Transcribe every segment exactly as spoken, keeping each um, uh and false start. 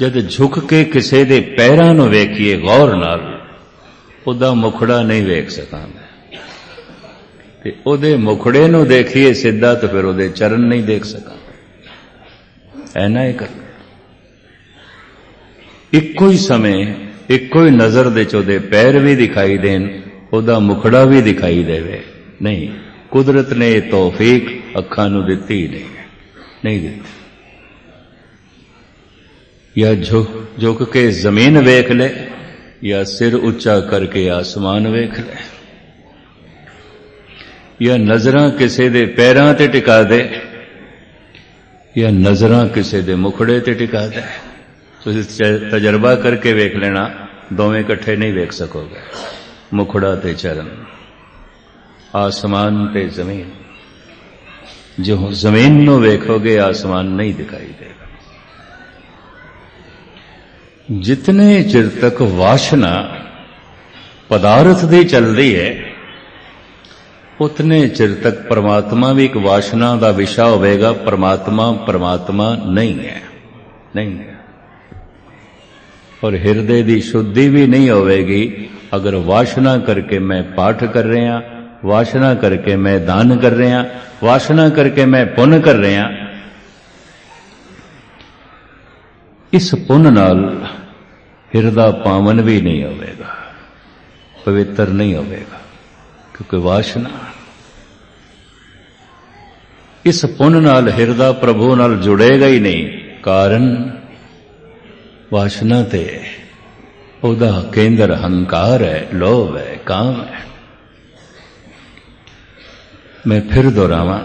जद झुक के किसी दे पैरां नूं वेखीए गौर नाल, उहदा मुखड़ा नहीं वेख सकांगे, ते उहदे मुखड़े नूं देखीए सिद्धा तो फिर उहदे चरण नहीं देख सकांगे। ऐ ना एक इक्को ही समय इक्को ही नजर दे च उहदे पैर भी दिखाई देन, उहदा मुखड़ा भी दिखाई देवे, नहीं। कुदरत ने तौफीक अखां नूं दित्ती ही नहीं, नहीं दित्ती। या झुक झुक के जमीन वेख ले, या सिर उच्चा करके आसमान वेख ले, या नजरां किसी दे पैरां ते टिका दे, या नजरां किसी दे मुखड़े ते टिका दे। तुसीं तजर्बा करके वेख लेना, दोवें इकट्ठे नहीं वेख सकोगे। मुखड़ा ते चरण, आसमान ते जमीन। जो जमीन नूं वेखोगे आसमान नहीं दिखाई देगा। जितने चिर तक वासना पदार्थ दी चलदी है, उतने चिर तक परमात्मा भी एक वासना का विषय होवेगा। परमात्मा परमात्मा नहीं है, नहीं है। और हृदय की शुद्धि भी नहीं होवेगी अगर वासना करके मैं पाठ कर रहा, वासना करके मैं दान कर रहा, वासना करके मैं पुण्य कर रहा। इस पुण्य नाल हृदय पावन भी नहीं होवेगा, पवित्र नहीं होवेगा, क्योंकि वासना। इस पुण्य नाल हृदय प्रभु नाल जुड़ेगा ही नहीं, कारण वासना ते उहदा केंद्र हंकार है, लोभ है, काम है। मैं फिर दोहरावां,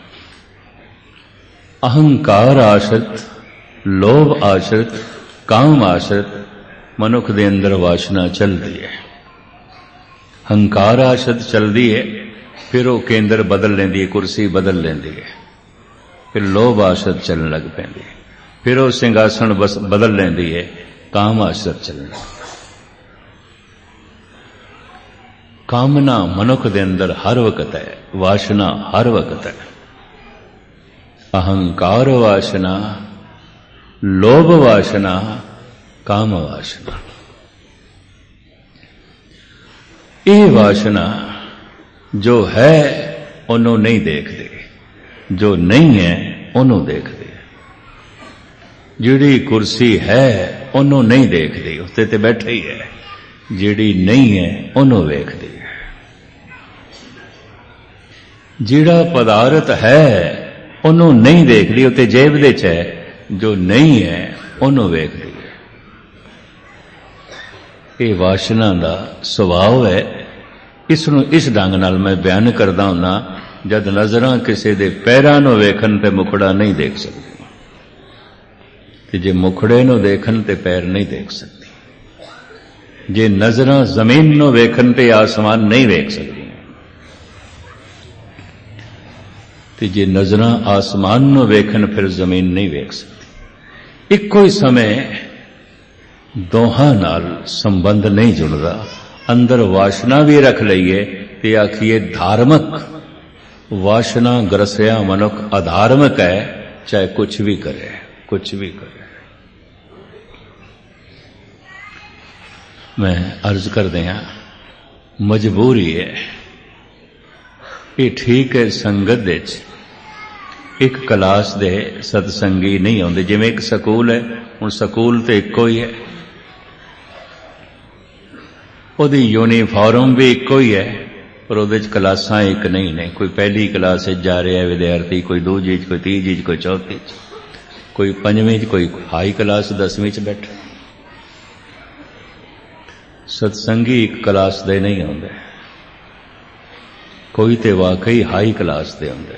अहंकार आश्रित, लोभ आश्रित, काम आश्रित मनुख दे अंदर वासना चलती है। हंकार आश्रित चलती है, फिर वो केंद्र बदल लेंदी है, कुर्सी बदल लेंदी है। फिर लोभ आश्रित चलने लग पैंदी है, फिर वो सिंहासन बस बदल लेंदी है, काम आश्रित चलना। कामना मनुख दे अंदर हर वक्त है, वासना हर वक्त है। अहंकार वासना, लोभ वासना, काम वासना। ये वासना जो है उन्हों नहीं देखती, जो नहीं है उन्हों देखती। जिहड़ी कुर्सी है उन्हों नहीं देखती, उत्ते ते बैठे ही है। जिहड़ी नहीं है उन्हों वेखदी है। जिहड़ा पदार्थ है उन्हों नहीं देखदी, उत्ते जेब दे च है। जो नहीं है उन्हों वेखदी है। ये वासना का सुभाव है। इसनूं इस ढंग नाल मैं बयान करदा हुंदा, जद नजरां किसी दे पैरां नूं वेखण ते मुखड़ा नहीं देख सकदी, ते जे मुखड़े नूं देखण ते पैर नहीं देख सकदी। जे नजरां जमीन नूं वेखण ते आसमान नहीं वेख सकदी, ते जे नजरां आसमान नूं वेखण फिर जमीन नहीं वेख सकदी। इक्को ही समय दोहां नाल संबंध नहीं जुड़दा। अंदर वासना भी रख लईए ते आखिए धार्मिक। वासना ग्रसिया मनुख अधार्मिक है, चाहे कुछ भी करे, कुछ भी करे। मैं अर्ज कर दिया, मजबूरी है। ये ठीक है, संगत दे एक क्लास दे सतसंगी नहीं आउंदे। जिवें एक स्कूल है, हुण स्कूल तो इक्को ही है, उहदी यूनीफॉर्म भी इक्को ही है, पर उहदे च क्लासां एक नहीं ने। कोई पहली क्लास जा रहा है विद्यार्थी, कोई दूजी च, कोई तीजी च, कोई चौथी च, कोई पंजवीं च, कोई हाई क्लास दसवीं च बैठा। सतसंगी एक क्लास दे नहीं आउंदे, कोई ते वाकई हाई क्लास दे आउंदे,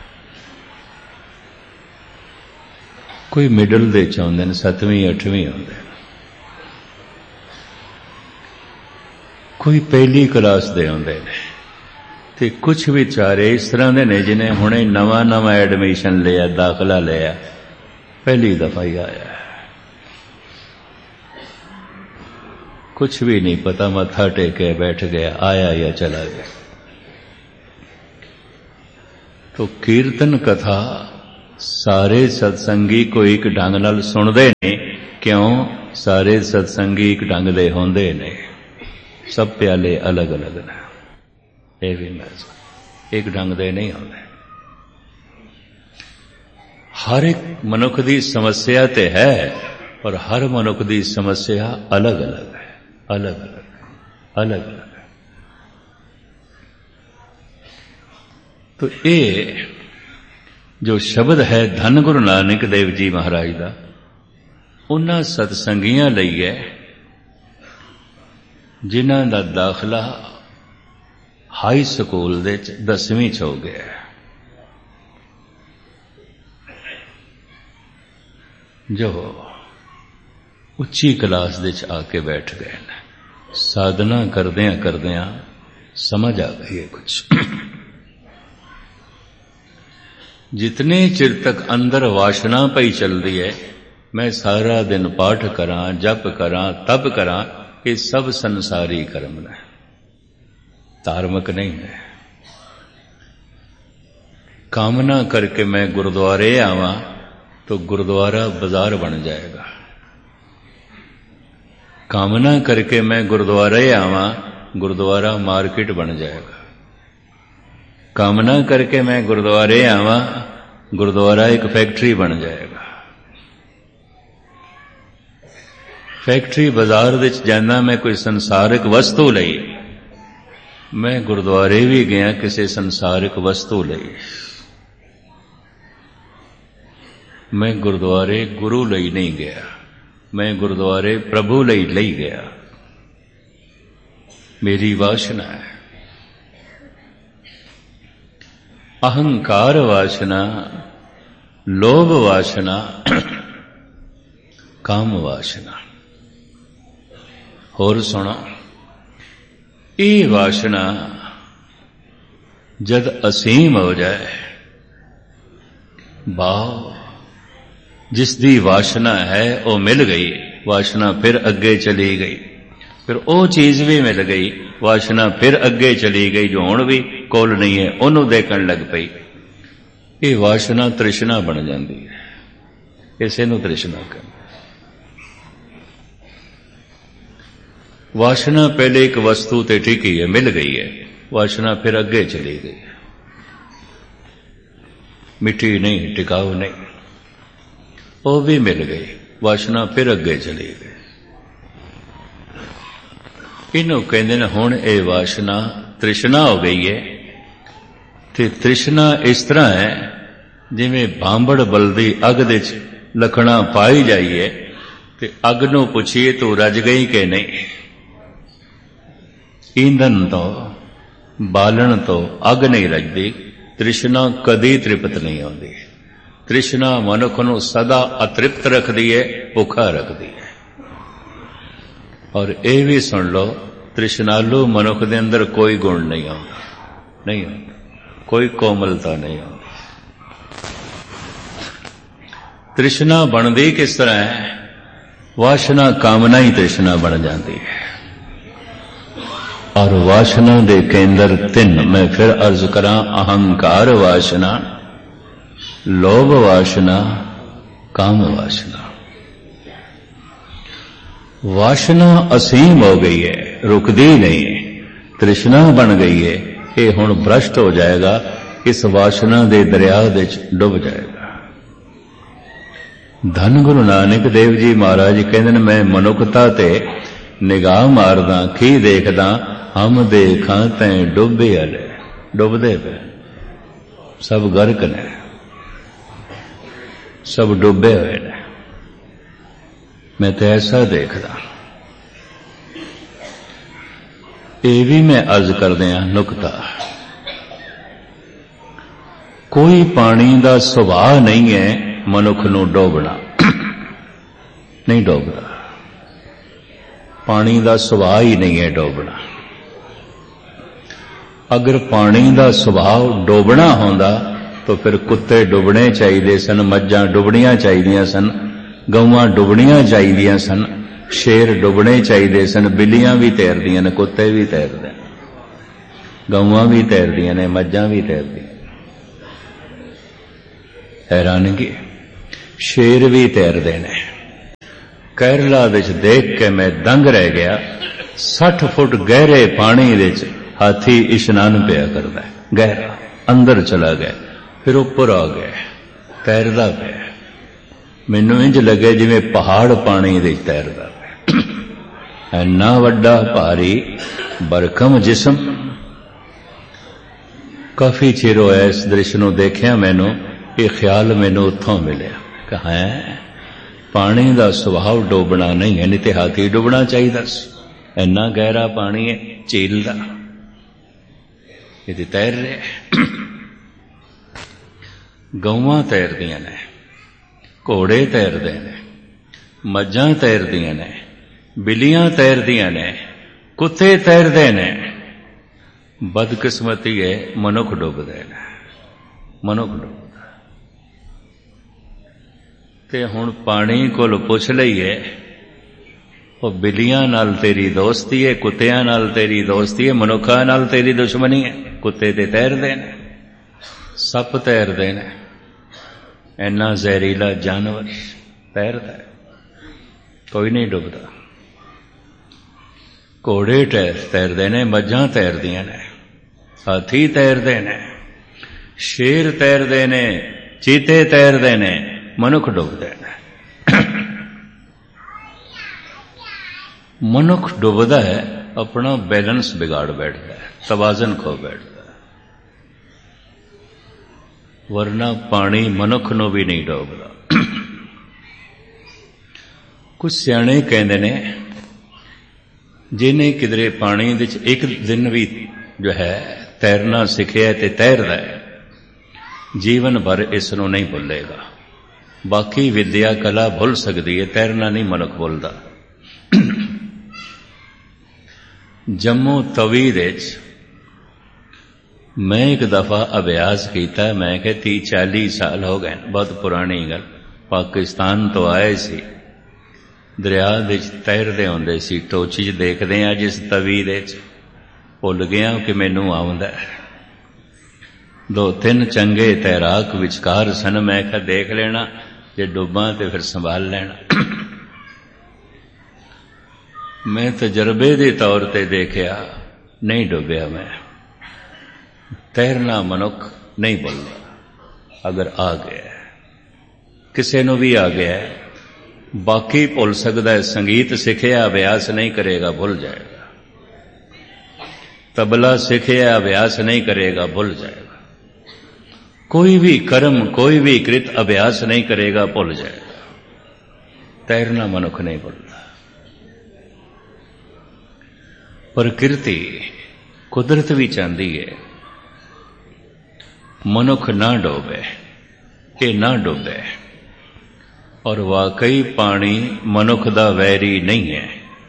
कोई मिडल दे च आउंदे ने, सतवीं अठवीं आउंदे, कोई पहली क्लास दे आउंदे ने, ते कुछ विचारे इस तरह दे ने जिन्हें हुणे नवा नवा एडमिशन लिया, दाखला लिया, पहली दफा ही आया, कुछ भी नहीं पता, मत्था टेके बैठ गया, आया या चला गया। तो कीर्तन कथा सारे सत्संगी को एक ढंग नाल सुनदे ने, क्यों? सारे सत्संगी एक ढंग दे होंदे ने, सब प्याले अलग अलग ने। ये भी मैं एक ढंग दे नहीं होंदे। हर एक मनुख दी समस्या ते है, पर हर मनुख दी समस्या अलग अलग है, अलग अलग अलग अलग है। तो ये जो शब्द है धन गुरु नानक देव जी महाराज का, उन्हां सतसंगियां लई है जिन्हां दा दाखला हाई स्कूल दे दसवीं च हो गया है, जो उच्ची क्लास दे च आके बैठ गए हैं। साधना करदियां करदियां समझ आ गई है कुछ। जितने चिर तक अंदर वासना पई चलती है, मैं सारा दिन पाठ करा, जप करा, तप करा, ये सब संसारी कर्म है, धार्मिक नहीं है। कामना करके मैं गुरुद्वारे आवा तो गुरुद्वारा बाजार बन जाएगा। कामना करके मैं गुरुद्वारे आवा, गुरुद्वारा मार्केट बन जाएगा। कामना करके मैं गुरुद्वारे आवा, गुरुद्वारा एक फैक्ट्री बन जाएगा। फैक्ट्री बाजार विच जाना मैं कोई संसारिक वस्तु लई, मैं गुरुद्वारे भी गया किसी संसारिक वस्तु लई। मैं गुरुद्वारे गुरु लई नहीं गया, मैं गुरुद्वारे प्रभु लई लई गया। मेरी वासना है, अहंकार वासना, लोभ वासना, काम वासना। होर सुनो, ये वासना जद असीम हो जाए, भाव जिसदी वासना है वो मिल गई, वासना फिर अगे चली गई, फिर वो चीज भी मिल गई, वासना फिर अगे चली गई, जो हुण भी कोल नहीं है उन्होंने देखण लग पई। ये वासना तृष्णा बन जाती है। इसे नूं तृष्णा कहते। वासना पहले एक वस्तु ते टिकी है, मिल गई है, वासना फिर अगे चली गई, मिठी नहीं, टिकाऊ नहीं, वो भी मिल गई, वासना फिर अगे चली गई। इनू कहते हैं हुण ये वासना तृष्णा हो गई है। ते तृष्णा इस तरह है जिवें भांबड़ बलदी अग दे लखना पाई जाइए, ते अग नूं पुछिए तू रज गई कि नहीं। ईंधन तो बालन तो अग नहीं रजदी, तृष्णा कदी तृप्त नहीं होती। तृष्णा मनुख नूं सदा अतृप्त रखदी है, भुखा रखदी है। और ये भी सुन लो, तृष्णालु मनुख दे अंदर कोई गुण नहीं आता, नहीं आता, कोई कोमलता नहीं आती। तृष्णा बनती किस तरह है? वासना कामना ही तृष्णा बन जाती है। और वासना दे केंद्र तीन, मैं फिर अर्ज करा, अहंकार वासना, लोभ वासना, काम वासना। वासना असीम हो गई है, रुकदी नहीं, तृष्णा बन गई है, ये हुण भ्रष्ट हो जाएगा, इस वासना दे दरिया दे डुब जाएगा। धन गुरु नानक देव जी महाराज कहते हैं, मैं मनुखता ते निगाह मारदा की देखदा, हम देखा तैं डुबे हले, डुबदे पे सब गर्क ने, सब डुबे हुए ने, मैं तो ऐसा देखदा। ये भी मैं अर्ज कर दिया नुकता, कोई पानी का सुभाव नहीं है मनुख नूं डोबना, नहीं डोबदा। पानी का सुभाव ही नहीं है डोबना। अगर पानी का सुभाव डोबना होंदा तो फिर कुत्ते डुबने चाहिए सन, मज्जां डुबनियां चाहिए सन, गौवां डुबनियां चाहिए सन, शेर डुबने चाहिए सन, बिल्लियां भी तैरदियां ने, कुत्ते भी तैरदे, गौवां भी तैरदियां ने, मज्जां भी तैरदियां। हैरानगी, शेर भी तैरदे ने, केरला विच देख के मैं दंग रह गया। सठ फुट गहरे पानी विच हाथी इशनान पिया करदा है, गहरा अंदर चला गया, फिर उपर आ गया, तैरदा पिया। मैनू इंज लगे जिवें पहाड़ पानी विच तैरदा पिया। इन्ना वड्डा भारी बरकम जिस्म। काफी चिर होया इस दृश्य नूं देखिया, मैनू ये ख्याल मैनू उत्थों मिलिया कि है पानी दा सुभाव डोबना नहीं है, नहीं ते हाथी डुबना चाहिए सी। इन्ना गहरा पानी है झील दा, ये तैर रहे। गौवां तैरदियां ने, घोड़े तैरदे ने, मज्जां तैरदियां ने, बिल्लियां तैरदियां ने, कुत्ते तैरदे ने। बदकिस्मती है मनुख डुबदे ने, मनुख डुबदा। ते हुण पानी कोल पुछ लईए, वो बिल्लियां नाल तेरी दोस्ती है, कुत्तियां नाल तेरी दोस्ती है, मनुखा नाल तेरी दुश्मनी है। कुत्ते ते तैरदे ने, सप तैरदे ने, इन्ना जहरीला जानवर तैरदा है, कोई नहीं डुबदा। घोड़े तैरदे ने, मज्जां तैरदियां ने, हाथी तैरदे ने, शेर तैरदे ने, चीते तैरदे ने, मनुख डुबदे ने। मनुख डुबदा है, अपना बैलेंस बिगाड़ बैठता है, तवाजन खो बैठता है। वरना पानी मनुख नूं भी नहीं डोबदा। कुछ सियाणे कहंदे ने, जिन्हें किधरे पानी विच एक दिन भी जो है तैरना सीखिया ते तैरदा है, जीवन भर इस नूं नहीं भुलेगा। बाकी विद्या कला भुल सकती है, तैरना नहीं मनुख भुलदा। जम्मू तवी विच मैं एक दफा अभ्यास किया, मैं कहा तीह चाली साल हो गए, बहुत पुरानी गल। पाकिस्तान तो आए सी, दरिया विच तैरदे हुंदे सी, टोची च देखदे आ जिस तवी दे च, भुल गया कि मैनू आउंदा। दो तीन चंगे तैराक विचकार सन, मैं कहा देख लेना, जे डुब्बां ते फिर संभाल लेना। मैं तजर्बे के तौर पर देखिया, नहीं डुबया मैं। तैरना मनुख नहीं भुलदा। अगर आ गया, किसी नूं भी आ गया, बाकी भुल सकता है। संगीत सीखिया, अभ्यास नहीं करेगा, भुल जाएगा। तबला सीखिया, अभ्यास नहीं करेगा, भुल जाएगा। कोई भी कर्म, कोई भी कृत अभ्यास नहीं करेगा, भुल जाएगा। तैरना मनुख नहीं भुलदा। प्रकृति, कुदरत भी चाहती है मनुख ना डोबे, ये ना डोबे। और वाकई पानी मनुख दा वैरी नहीं है।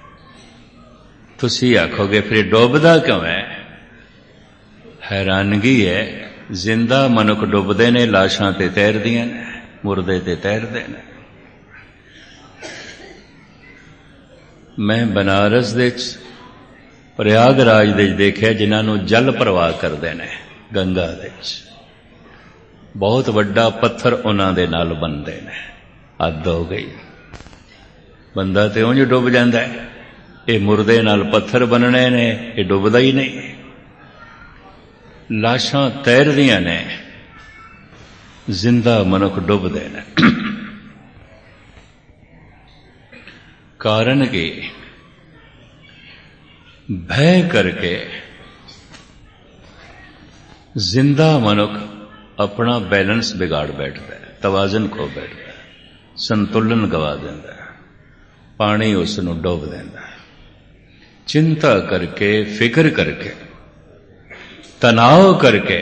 तुसी आखोगे फिर डोबदा क्यों है? हैरानगी है, जिंदा मनुख डुबदे ने, लाशां ते तैरदियां ने, मुर्दे ते तैरदे ने। मैं बनारस दे प्रयागराज दे देखिया जिन्होंने जल प्रवाह करते हैं गंगा दे, बहुत वड्डा पत्थर उन्हां दे नाल बनते हैं। हद हो गई, बंदा तो उंज डुब जाता है, ये मुर्दे नाल पत्थर बनने ने, ये डुबदा ही नहीं। लाशां तैरदियां ने, जिंदा मनुख डुबदे ने। कारण कि भय करके जिंदा मनुख अपना बैलेंस बिगाड़ बैठता है, तवाजन खो बैठता है, संतुलन गवा देता है, पानी उसनूं डुब देता है। चिंता करके, फिक्र करके, तनाव करके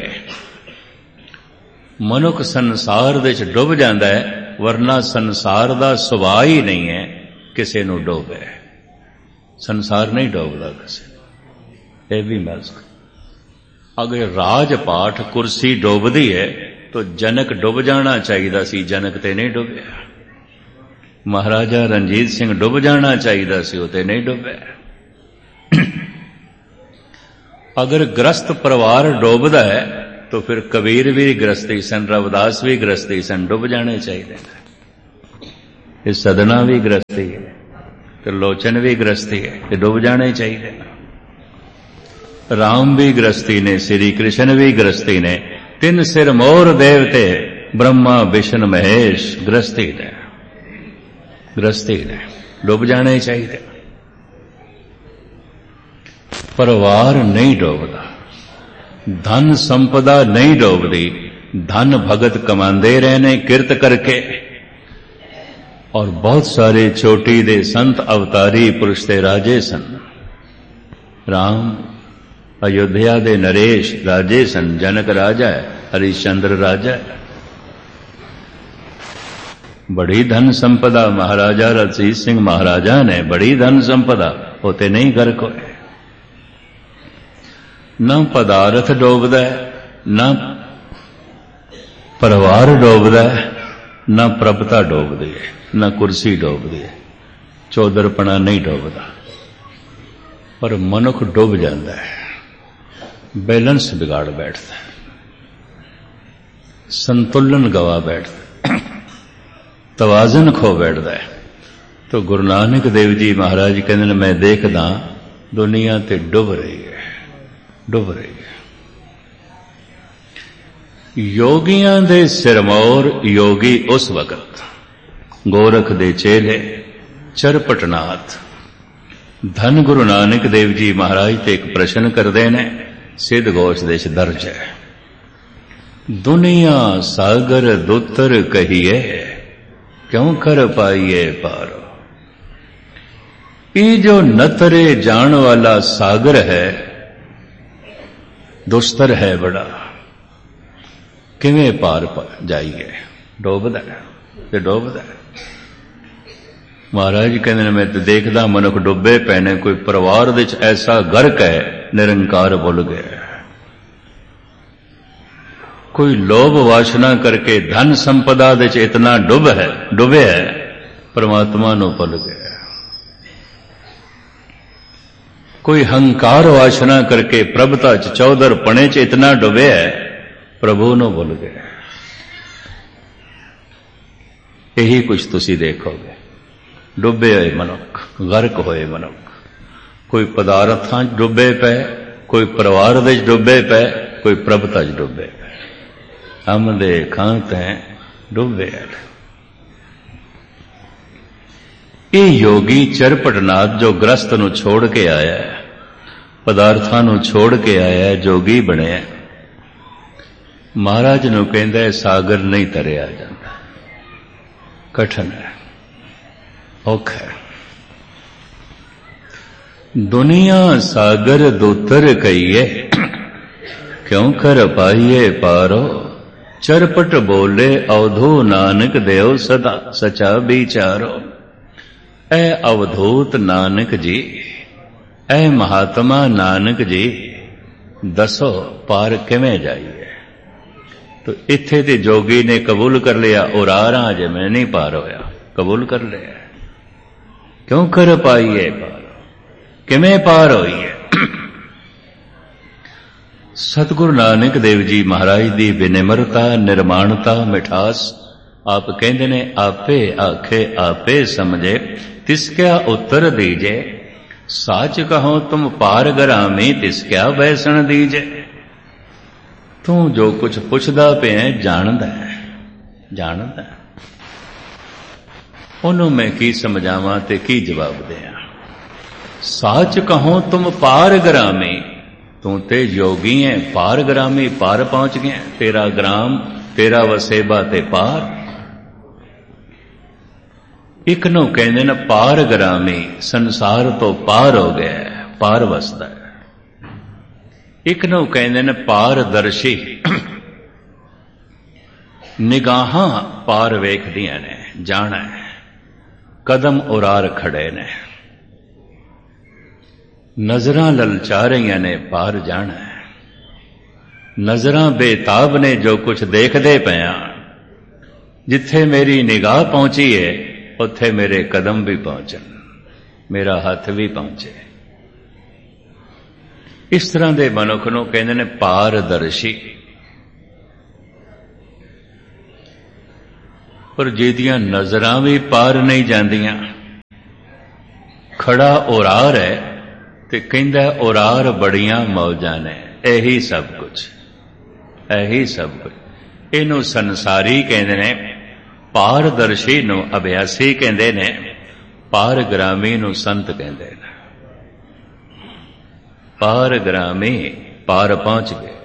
मनुख संसार दे च डुब जाता है, वरना संसार दा सुभाव ही नहीं है किसी नूं डोबे। संसार नहीं डोबदा किसी, ये भी मज़क। अगर राजपाठ कुर्सी डोबदी है तो जनक डुब जाना चाहिए सी, जनक ते नहीं डुबया। महाराजा रणजीत सिंह डुब जाना चाहिए सी, वो ते नहीं डुबया। अगर गृहस्थ परिवार डुबदा है तो फिर कबीर भी गृहस्थी सन, रविदास भी गृहस्थी सन, डुब जाने चाहिए। ਇਹ ਸਦਨਾ ਵੀ ਗ੍ਰਸਤੀ ਹੈ, त्रिलोचन भी गृहस्थी है, ये डूब जाने चाहिए। राम भी गृहस्थी ने, श्री कृष्ण भी गृहस्थी ने, तीन सिर मोर देवते ब्रह्मा विष्णु महेश गृहस्थी ने, गृहस्थी ने डूब जाने चाहिए। परिवार नहीं डूबदा, धन संपदा नहीं डूबदी, धन भगत कमांदे रहने किरत करके। और बहुत सारे चोटी दे संत अवतारी पुरुष ते राजे सन। राम अयोध्या दे नरेश राजे सन, जनक राजा है, हरिश्चंद्र राजा है। बड़ी धन संपदा महाराजा रणजीत सिंह महाराजा ने, बड़ी धन संपदा होते नहीं घर को। न पदार्थ डोबदा है, न परिवार डोबदा है, न प्रभुता डोबदी है, न कुर्सी डोबदी है, चौधरपना नहीं डोबदा। पर मनुख डूब जाता है, बैलेंस बिगाड़ बैठता है, संतुलन गवा बैठता है, तवाजन खो बैठता है। तो गुरु नानक देव जी महाराज कहते हैं, मैं देखदा दुनिया ते डुब रही है, डुब रही है। योगियां दे सिरमौर योगी उस वक्त गोरख दे चेले चरपटनाथ धन गुरु नानक देव जी महाराज ते एक प्रश्न करते ने, सिद्ध घोष दे दर्ज है। दुनिया सागर दुतर कहिए, क्यों कर पाइए पारो। ये जो नतरे जान वाला सागर है, दुस्तर है बड़ा, किवें पार जाइए। डोबदा ते डोबदा। महाराज कहते मैं तो देखदा मनुख डुबे पैने, कोई परिवार विच ऐसा गर्क है निरंकार भुल गया, कोई लोभ वासना करके धन संपदा विच इतना डुब है डुबे है, परमात्मा नूं भुल गया। कोई हंकार वासना करके प्रभुता च चौधरपणे च इतना डुबे है, प्रभु नूं भुल गया। यही कुछ तुसी देखोगे, डुबे हुए मनुख, गर्क होए मनुख। कोई पदार्थां च डुबे पे, कोई परिवार विच डुबे पे, कोई प्रभुता च डुबे पे। हम दे खांत हैं डुबे। ये योगी चरपटनाथ जो ग्रस्त नूं छोड़ के आया है, पदार्थां नूं छोड़ के आया है, जोगी बने। महाराज नूं कहंदा है सागर नहीं तरिया जाता, कठिन है, औखा है। दुनिया सागर दोतर कहिए, क्यों कर पाइए पारो। चरपट बोले अवधू नानक देव सदा सचा विचारो। ऐ अवधूत नानक जी, ऐ महात्मा नानक जी, दसो पार किवें जाइए। तो इत्थे ते जोगी ने कबूल कर लिया, और आ रहा जे मैं नहीं पार होया, कबूल कर लिया। क्यों कर पाइए पार, किवें पार होइए। सतगुरु नानक देव जी महाराज दी विनिमरता, निर्माणता, मिठास। आप कहते ने आपे आखे आपे समझे, तिसक्या उत्तर दीजे। साच कहो तुम पार गरामी, तिसक्या बैसन दीजे। तू जो कुछ पुछदा पे जानदा है, जानदा है, ओनू मैं की समझावां ते की जवाब दें। साच कहो तुम पार गरामी, तू ते योगी है, पार ग्रामी, पार पहुंच गया। तेरा ग्राम, तेरा वसेबा ते पार। एक नू कहते न पार ग्रामी, संसार तो पार हो गया, पार वसदा है। एक नू कहते न पारदर्शी, निगाहां पार वेखदियां ने, जाना है, कदम उरार खड़े ने, नजरां ललचा रही ने, पार जाना है। नजरां बेताब ने जो कुछ देखदे पिया, जिथे मेरी निगाह पहुंची है उत्थे मेरे कदम भी पहुंचन, मेरा हाथ भी पहुंचे। इस तरह के मनुख नूं कहंदे ने पारदर्शी। पर जिहदियां नज़रां भी पार नहीं जांदियां, खड़ा उरार है ते कहंदा उरार बड़ियां मौजां ने। यही सब कुछ, यही सब कुछ। इहनूं संसारी कहंदे ने, पारदर्शी नूं अभ्यासी कहंदे ने, पारग्रामी नूं संत कहंदे ने। पारग्रामी पार पहुंच गए,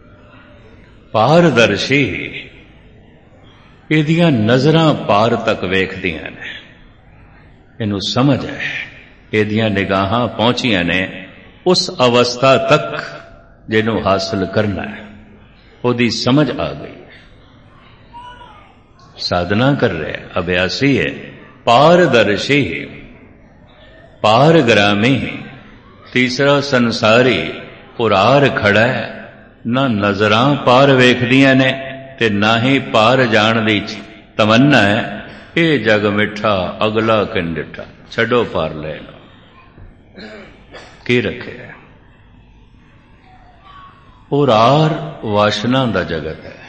पारदर्शी इहदियां नज़रां पार तक वेखदियां ने, इहनूं समझ है, इहदियां निगाहां पहुंचियां ने उस अवस्था तक जिहनूं हासिल करना है, उहदी समझ आ गई। साधना कर रहे, अभ्यासी है, पारदर्शी, पारग्रामी, तीसरा संसारी उरार खड़ा है, ना नज़रां पार वेखदियां ने ते ना ही पार जाण दी तमन्ना है। ये जग मिठा अगला किन डिठा, छड्डो पार लेना की रखे। उरार वासना दा जगत है,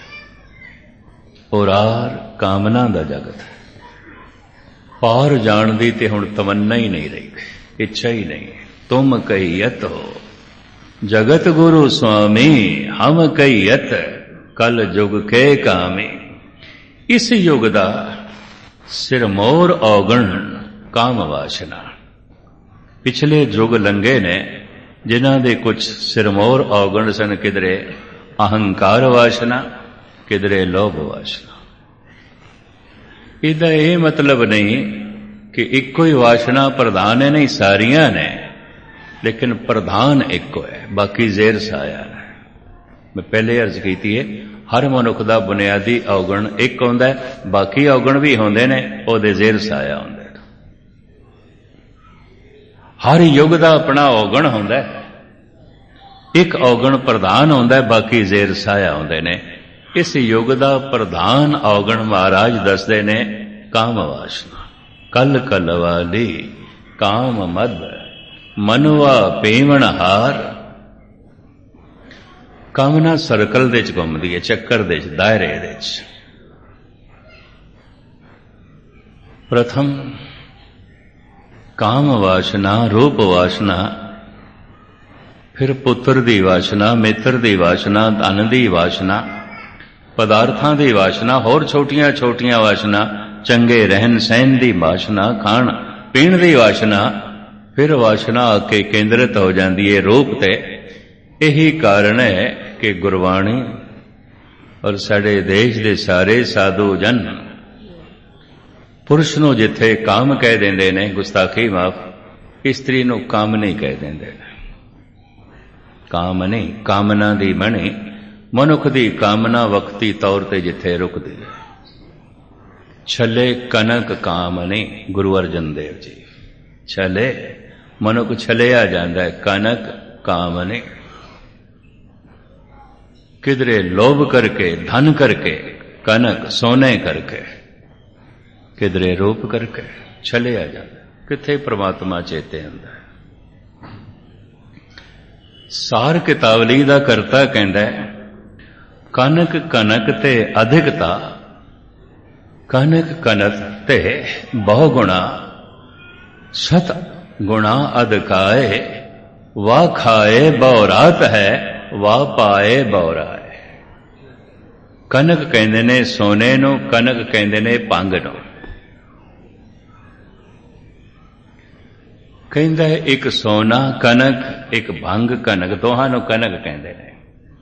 उरार कामना दा जगत है। पार जाण दी ते हुण तमन्ना ही नहीं रही, इच्छा ही नहीं। तुम कहियत हो जगत गुरु स्वामी, हम कहियत कल जुग के कामी। इस युग दा सिरमौर औगण काम वासना। पिछले युग लंघे ने जिन्हां दे कुछ सिरमौर औगण सन, किधरे अहंकार वासना, किधरे लोभ वासना। इहदा यह मतलब नहीं कि इक्को ही वासना प्रधान है, नहीं, सारियां ने, लेकिन प्रधान इक्को है, बाकी जेर साया है। मैं पहले अर्ज की है, हर मनुख दा बुनियादी औगण एक होंदा है, बाकी औगण भी होंदे ने, ओहदे जेर साया होंदा है। हर युग दा अपना औगण होंदा है, एक औगण प्रधान होंदा है, बाकी जेर साया होंदे ने। इस युग दा प्रधान औगण महाराज दसदे ने काम वासना। कल कल वाली काम मद मनवा पेवण हार। कामना सर्कल दे च घुमदी है, चक्कर दे च, दायरे दे च। प्रथम काम वासना, रूप वासना, फिर पुत्र दी वासना, मित्र दी वासना, धन दी वासना, पदार्थां दी वासना, होर छोटियां छोटियां वासना, चंगे रहन सहन दी वासना, खाण पीण दी वासना, फिर वासना आके केंद्रित हो जाती है रूप ते। यही कारण है कि गुरबाणी और साडे देश दे सारे साधु जन पुरुष नूं जिथे काम कह देंदे ने, गुस्ताखी माफ, इस्त्री नूं काम नहीं कह देंदे। काम नहीं, कामना दी बणी, मनुख दी कामना वक्ती तौर ते जिथे रुकदी है। छले कनक काम नहीं, गुरु अर्जन देव जी। छले मनुख छलिया जांदा है, कनक काम नहीं। किधरे लोभ करके, धन करके, कनक सोने करके, किधरे रूप करके छलिया जांदा, किथे परमात्मा चेते आंदा है। सार कितावली दा करता कहंदा है, कनक कनक ते अधिकता, कनक कनक ते बहु गुणा, सत गुणा अधिकाए, वाह खाए बहुरात है, वाह पाए बहुराए। कनक कहंदे ने सोने नूं, कनक कहंदे ने भंग नूं। कहंदा है एक सोना कनक, एक भंग कनक, दोहां नूं कनक कहंदे ने।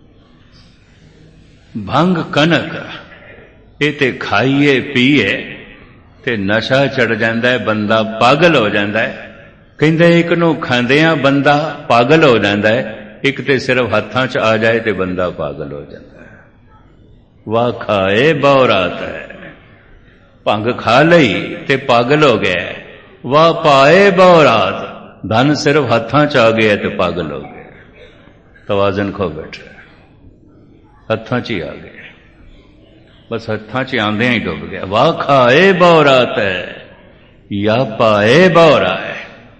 भंग कनक ये ते खाइए पीए ते नशा चढ़ जाता है, बंदा पागल हो जाता है। कहंदे एक नूं खांदियां बंदा पागल हो जाता है, एक ते सिर्फ हत्थां च आ जाए ते बंदा पागल हो जाता है। वाह खाए बहुरात है, भंग खा लई ते पागल हो गया। वाह पाए बहुरात, धन सिर्फ हत्थां च आ गया ते पागल हो गया। तवाजन खो बैठे, हत्थां च ही आ गए, बस हत्थां च आंदियां ही डुब गया। वाह खाए बहुरात है, या पाए बहुरा है।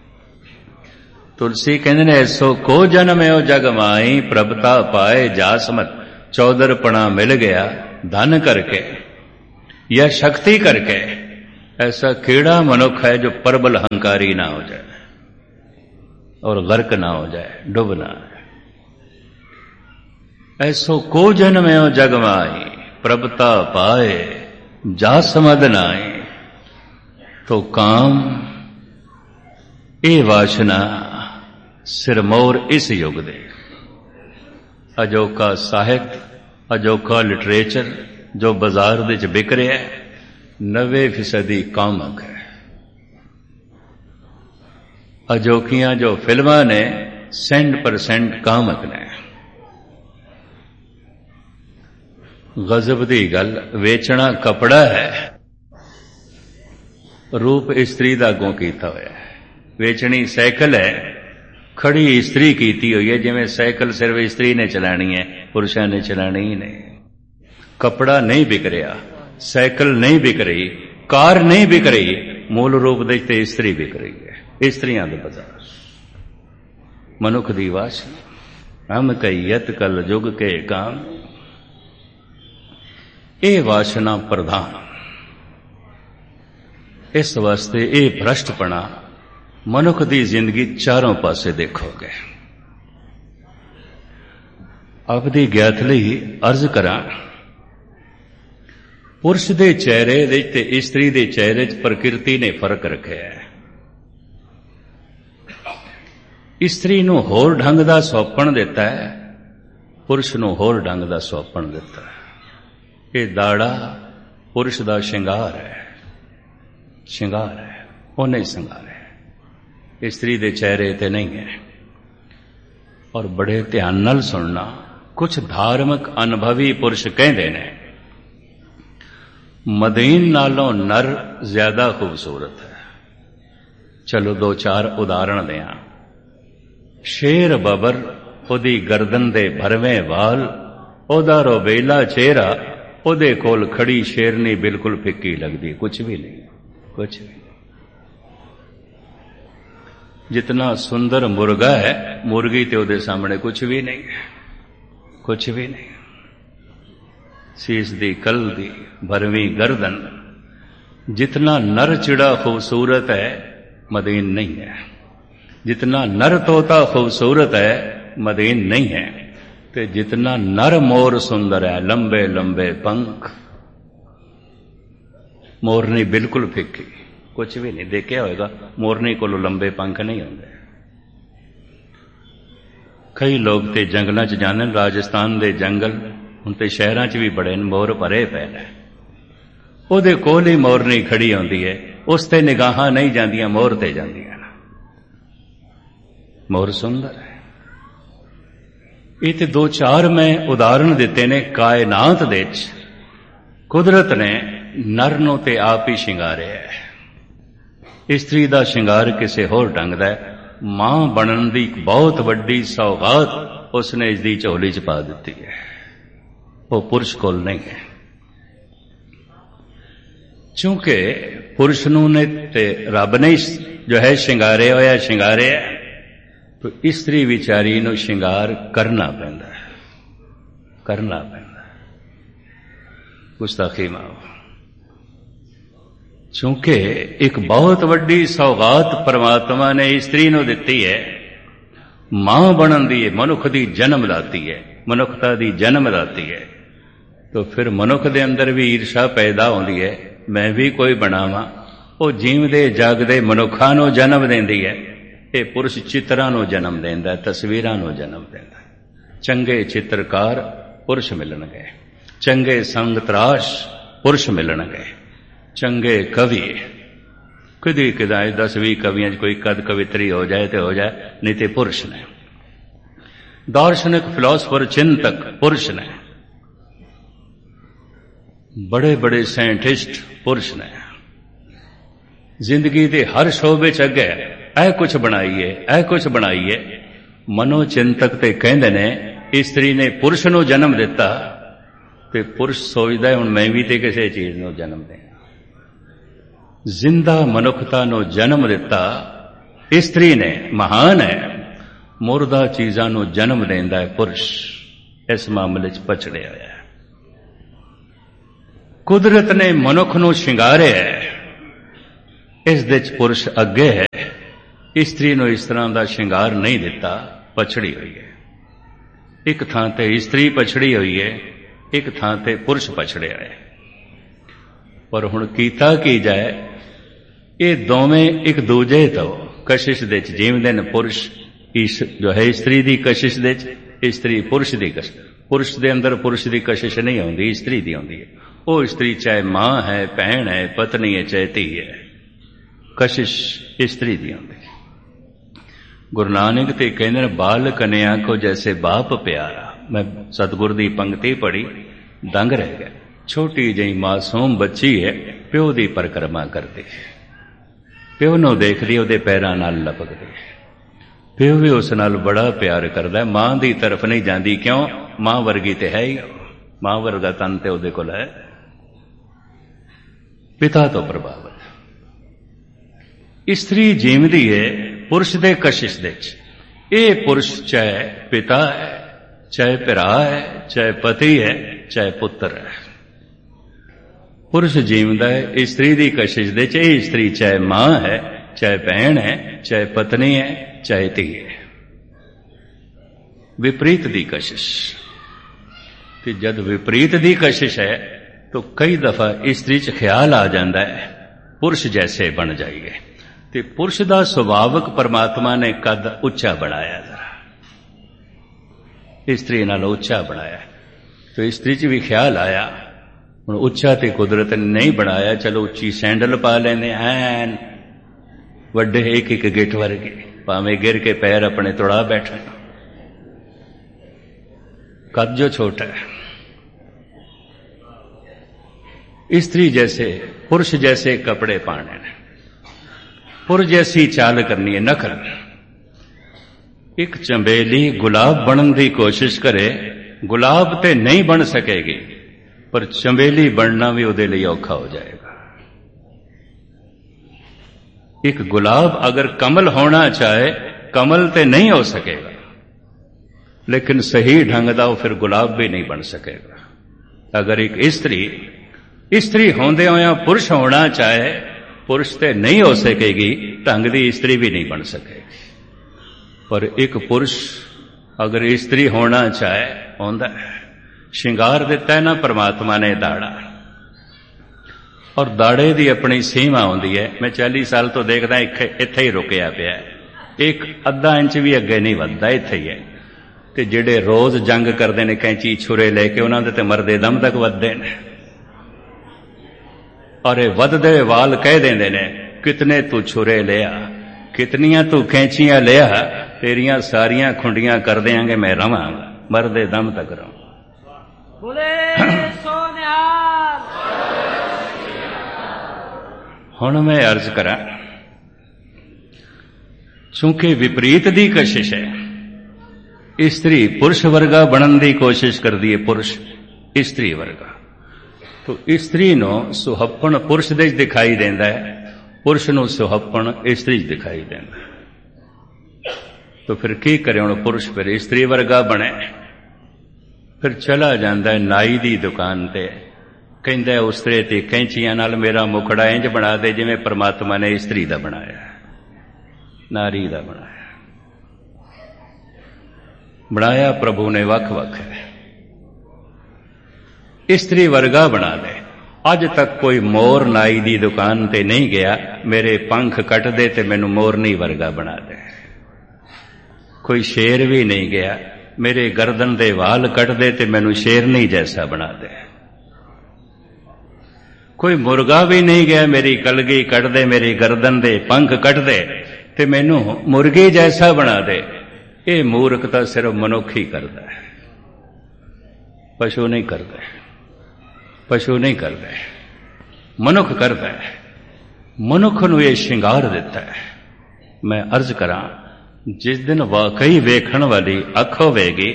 तुलसी कहते ने ऐसो को जन्म है जग माई, प्रभता पाए जासमत। चौधरपना मिल गया धन करके, यह शक्ति करके ऐसा केड़ा मनुख है जो प्रबल अहंकारी ना हो जाए और गर्क ना हो जाए, डूब ना है। ऐसो को जन्म है जग माई, प्रभता पाए जा समद नाए। तो काम ए वासना सिरमौर इस युग दे। अजोका साहित्य, अजोका लिटरेचर जो बाजार दे च बिक रहा है, नवे फीसदी कामक है। अजोकियां जो फिल्मां ने सेंट परसेंट कामक ने। गजब दी गल, वेचना कपड़ा है, रूप इस्त्री दा अगों कीता होया है। वेचनी साइकिल है, खड़ी इस्त्री कीती हुई है, जिवें साइकिल सिर्फ इस्त्री ने चलानी है, पुरुषों ने चलानी ही नहीं। कपड़ा नहीं बिक रहा, साइकिल नहीं बिक रही, कार नहीं बिक रही, मूल रूप देखते इस्त्री बिक रही है। इस्त्रियां दे बाजार, मनुख दी वासना, हम कईयत कल जुग के काम। ए वासना प्रधान, इस वास्ते ए भ्रष्टपना मनुख दी जिंदगी चारों पासे देखोगे। आपदी ज्ञात लई अर्ज करा, पुरुष दे चेहरे दे ते इस्त्री दे चेहरे च प्रकृति ने फर्क रखा है। इस्त्री नूं होर ढंग दा सौंपण दिता है, पुरुष नूं होर ढंग दा सौंपण दिता है। ये दाड़ा पुरुष दा श्रृंगार है, श्रृंगार है, वो नहीं श्रृंगार है, इस्त्री दे चेहरे ते नहीं है। और बड़े ध्यान नाल सुनना, कुछ धार्मिक अनुभवी पुरुष कहते ने मदीन नालों नर ज्यादा खूबसूरत है। चलो दो चार उदाहरण दें। शेर बबर, ओदी गर्दन दे भरवें वाल, ओदा रोबेला चेहरा, ओदे कोल खड़ी शेरनी बिल्कुल फिक्की लगदी, कुछ भी नहीं, कुछ भी नहीं। जितना सुंदर मुर्गा है, मुर्गी ते ओदे सामने कुछ भी नहीं है, कुछ भी नहीं। सीस दी कल दी भरवीं गर्दन, जितना नर चिड़ा खूबसूरत है मदीन नहीं है, जितना नर तोता खूबसूरत है मदीन नहीं है, ते जितना नर मोर सुंदर है, लंबे लंबे पंख, मोरनी बिल्कुल फिक्की, कुछ भी नहीं। देखा होगा मोरनी को लंबे पंख नहीं होंगे। कई लोग ते जंगलों च जाने, राजस्थान दे जंगल हुण ते शहरां च भी बड़े मोर भरे पे ने, ओदे कोल ही मोरनी खड़ी होंदी है, उस ते निगाहां नहीं जांदियां, मोर ते जांदियां। मोर सुंदर है। ये ते दो चार मैं उदाहरण दिते ने कायनात दे विच कुदरत ने नर नूं ते आप ही शिंगारिया है। इस्त्री दा शिंगार किसे होर ढंग दा है। मां बनन दी बहुत वड्डी सौगात उसने इसदी झोली च पा दिती है, वो पुरुष कोल नहीं है। चूंकि पुरुष नूं ने ते रब ने जो है शिंगारे होया शिंगारे, तो इस्त्री विचारी नूं शिंगार करना पैंदा है, करना पैंदा है। गुस्ताखी माओ, चूंकि एक बहुत वड्डी सौगात परमात्मा ने इस्त्री नूं दिती है, मां बनन दी है, मनुख दी जन्म दाती है, मनुखता दी जन्म दाती है, तो फिर मनुख दे अंदर भी ईर्षा पैदा होंदी है, मैं भी कोई बनावां। वो जीवदे जागदे मनुखां नूं जन्म देंदी है। ये पुरुष चित्रां नूं जन्म देंदा है, तस्वीरां नूं जन्म देंदा है। चंगे चित्रकार पुरुष मिलणगे, चंगे संग तराश पुरुष मिलणगे, चंगे कवि कदी कदाए दस भी कवियां कोई कद कवित्री हो जाए तो हो जाए, नहीं तो पुरुष ने। दार्शनिक फिलोसफर चिंतक पुरुष ने, बड़े बड़े साइंटिस्ट पुरुष ने। जिंदगी के हर शोबे च अगे ऐ कुछ बनाइए, ऐ कुछ बनाइए। मनोचिंतक ते कहंदे ने स्त्री ने पुरुष नूं जन्म दिता, ते पुरुष सोचदा हुण मैं भी ते किसी चीज नूं जन्म दें। जिंदा मनुखता नूं जन्म दिता स्त्री ने, महान है। मुर्दा चीजां नूं जन्म देंदा है पुरुष। इस मामले च पछड़िया होया है। ਕੁਦਰਤ ਨੇ ਮਨੁੱਖ ਨੂੰ ਸ਼ਿੰਗਾਰਿਆ, ਇਸ ਦੇ ਚ ਪੁਰਸ਼ ਅੱਗੇ ਹੈ। ਇਸਤਰੀ ਨੂੰ ਇਸ ਤਰ੍ਹਾਂ ਦਾ ਸ਼ਿੰਗਾਰ ਨਹੀਂ ਦਿੱਤਾ, ਪਛੜੀ ਹੋਈ ਹੈ। ਇੱਕ ਥਾਂ ਤੇ ਇਸਤਰੀ ਪਛੜੀ ਹੋਈ ਹੈ, ਇੱਕ ਥਾਂ ਤੇ ਪੁਰਸ਼ ਪਛੜਿਆ ਹੈ। ਪਰ ਹੁਣ ਕੀਤਾ ਕੀ ਜਾਏ, ਇਹ ਦੋਵੇਂ ਇੱਕ ਦੂਜੇ ਤੋਂ ਕਸ਼ਿਸ਼ ਦੇ ਚ ਜੀਵਦੇ ਨੇ। ਪੁਰਸ਼ ਇਸ ਜੋ ਹੈ ਇਸਤਰੀ ਦੀ ਕਸ਼ਿਸ਼ ਦੇ ਚ, ਇਸਤਰੀ ਪੁਰਸ਼ ਦੀ ਕਸ਼ਿਸ਼। ਪੁਰਸ਼ ਦੇ ਅੰਦਰ ਪੁਰਸ਼ ਦੀ ਕਸ਼ਿਸ਼ ਨਹੀਂ ਆਉਂਦੀ, ਇਸਤਰੀ ਦੀ ਆਉਂਦੀ ਹੈ। ਉਹ ਇਸਤਰੀ ਚਾਹੇ ਮਾਂ ਹੈ, ਭੈਣ ਹੈ, ਪਤਨੀ ਹੈ, ਚਾਹੇ ਧੀ ਹੈ, ਕਸ਼ਿਸ਼ ਇਸਤਰੀ ਦੀ ਆਉਂਦੀ ਹੈ। ਗੁਰੂ ਨਾਨਕ ਤੇ ਕਹਿੰਦੇ ਨੇ ਬਾਲ ਕਨਿਆ ਕੋ ਜੈਸੇ ਬਾਪ ਪਿਆਰਾ। ਮੈਂ ਸਤਿਗੁਰ ਦੀ ਪੰਕਤੀ ਪੜ੍ਹੀ, ਦੰਗ ਰਹਿ ਗਿਆ। ਛੋਟੀ ਜਿਹੀ ਮਾਸੂਮ ਬੱਚੀ ਹੈ, ਪਿਓ ਦੀ ਪਰਿਕਰਮਾ ਕਰਦੀ ਹੈ, ਪਿਓ ਨੂੰ ਦੇਖਦੀ, ਉਹਦੇ ਪੈਰਾਂ ਨਾਲ ਲਪਕਦੀ ਹੈ। ਪਿਓ ਵੀ ਉਸ ਨਾਲ ਬੜਾ ਪਿਆਰ ਕਰਦਾ, ਮਾਂ ਦੀ ਤਰਫ ਨਹੀਂ ਜਾਂਦੀ। ਕਿਉਂ? ਮਾਂ ਵਰਗੀ ਤੇ ਹੈ ਹੀ, ਮਾਂ ਵਰਗਾ ਤਨ ਤੇ ਉਹਦੇ ਕੋਲ ਹੈ। ਪਿਤਾ ਤੋਂ ਪ੍ਰਭਾਵਿਤ ਇਸਤਰੀ ਜੀਵਦੀ ਹੈ ਪੁਰਸ਼ ਦੇ ਕਸ਼ਿਸ਼ ਦੇ ਚ। ਇਹ ਪੁਰਸ਼ ਚਾਹੇ ਪਿਤਾ ਹੈ, ਚਾਹੇ ਭਰਾ ਹੈ, ਚਾਹੇ ਪਤੀ ਹੈ, ਚਾਹੇ ਪੁੱਤਰ ਹੈ। ਪੁਰਸ਼ ਜੀਵਦਾ ਹੈ ਇਸਤਰੀ ਦੀ ਕਸ਼ਿਸ਼ ਦੇ ਚ। ਇਹ ਇਸਤਰੀ ਚਾਹੇ ਮਾਂ ਹੈ, ਚਾਹੇ ਭੈਣ ਹੈ, ਚਾਹੇ ਪਤਨੀ ਹੈ, ਚਾਹੇ ਧੀ ਹੈ। ਵਿਪਰੀਤ ਦੀ ਕਸ਼ਿਸ਼। ਤੇ ਜਦ ਵਿਪਰੀਤ ਦੀ ਕਸ਼ਿਸ਼ ਹੈ ਤਾਂ ਕਈ ਦਫਾ ਇਸਤਰੀ ਚ ਖਿਆਲ ਆ ਜਾਂਦਾ ਹੈ ਪੁਰਸ਼ ਜੈਸੇ ਬਣ ਜਾਈਏ। ਤੇ ਪੁਰਸ਼ ਦਾ ਸੁਭਾਵਕ ਪਰਮਾਤਮਾ ਨੇ ਕੱਦ ਉੱਚਾ ਬਣਾਇਆ, ਜ਼ਰਾ ਇਸਤਰੀ ਨਾਲ ਉੱਚਾ ਬਣਾਇਆ। ਤੇ ਇਸਤਰੀ ਚ ਵੀ ਖਿਆਲ ਆਇਆ ਹੁਣ ਉੱਚਾ ਤੇ ਕੁਦਰਤ ਨੇ ਨਹੀਂ ਬਣਾਇਆ, ਚਲੋ ਉੱਚੀ ਸੈਂਡਲ ਪਾ ਲੈਂਦੇ ਐਨ ਵੱਡੇ ਇੱਕ ਇੱਕ ਗਿੱਠ ਵਰਗੇ, ਭਾਵੇਂ ਗਿਰ ਕੇ ਪੈਰ ਆਪਣੇ ਤੁੜਾ ਬੈਠੇ। कद जो छोटा है। स्त्री जैसे पुरुष जैसे कपड़े पाने ने, पुर जैसी चाल करनी है, नखल। एक चंबेली गुलाब बनने की कोशिश करे, गुलाब ते नहीं बन सकेगी, पर चंबेली बनना भी उहदे लिए औखा हो जाएगा। एक गुलाब अगर कमल होना चाहे, कमल ते नहीं हो सकेगा, लेकिन सही ढंग का फिर गुलाब भी नहीं बन सकेगा। अगर एक स्त्री स्त्री होंदे होया पुरुष होना चाहे, पुरुष ते नहीं हो सकेगी, ढंग की स्त्री भी नहीं बन सकेगी। पर एक पुरुष अगर स्त्री होना चाहे, होंदा है। श्रृंगार दिता है ना परमात्मा ने दाड़ा, और दाड़े की अपनी सीमा होंदी है। मैं चालीस साल तो देखदा इत्थे ही रुकिया पिया, एक अद्धा इंच भी अगे नहीं वधदा, इत्थे ही है। ते जिहड़े रोज जंग करते हैं कैंची छुरे लेके, उन्हां दे ते मरदे दम तक वधदे ने, और वधदे वाल कह देंदे ने, कितने तू छुरे लिया, कितनियां तू कैंचियां लिया, तेरियां सारियां खुंडियां कर देंगे, मैं रवांगा मरदे दम तक रहूं। बोले सोनिहाल। हुण मैं अर्ज करा, चूंकि विपरीत दी कशिश है, स्त्री पुरुष वर्गा बनने की कोशिश करती है, पुरुष स्त्री वर्गा। तो स्त्री नो सुहप्पण पुरुष दे दिखाई देंदा है, पुरुष नो सुहप्पण स्त्री दिखाई देंदा है। तो फिर की करे हुण, पुरुष फिर स्त्री वर्गा बने, फिर चला जांदा है नाई दी दुकान ते, कहंदा है उस्तरे ते कैंचियां नाल मेरा मुखड़ा इंज बना दे जिवें परमात्मा ने स्त्री दा बनाया, नारी दा बनाया। बनाया प्रभु ने वख वख है, स्त्री वर्गा बना दे। अज तक कोई मोर नाई दी दुकान ते नहीं गया, मेरे पंख कट दे ते मैनू मोरनी वर्गा बना दे। कोई शेर भी नहीं गया, मेरे गर्दन दे वाल कट दे ते मैनू शेरनी जैसा बना दे। कोई मुर्गा भी नहीं गया, मेरी कलगी कट दे, मेरी गर्दन दे पंख कट दे ते मैनू मुर्गी जैसा बना दे। ये मूर्खता सिर्फ मनुख ही करता है, पशु नहीं करता है, पशु नहीं करता है, मनुख करता है। मनुख नूं ये श्रृंगार दिता है। मैं अर्ज करा, जिस दिन वाकई वेखण वाली अख होवेगी,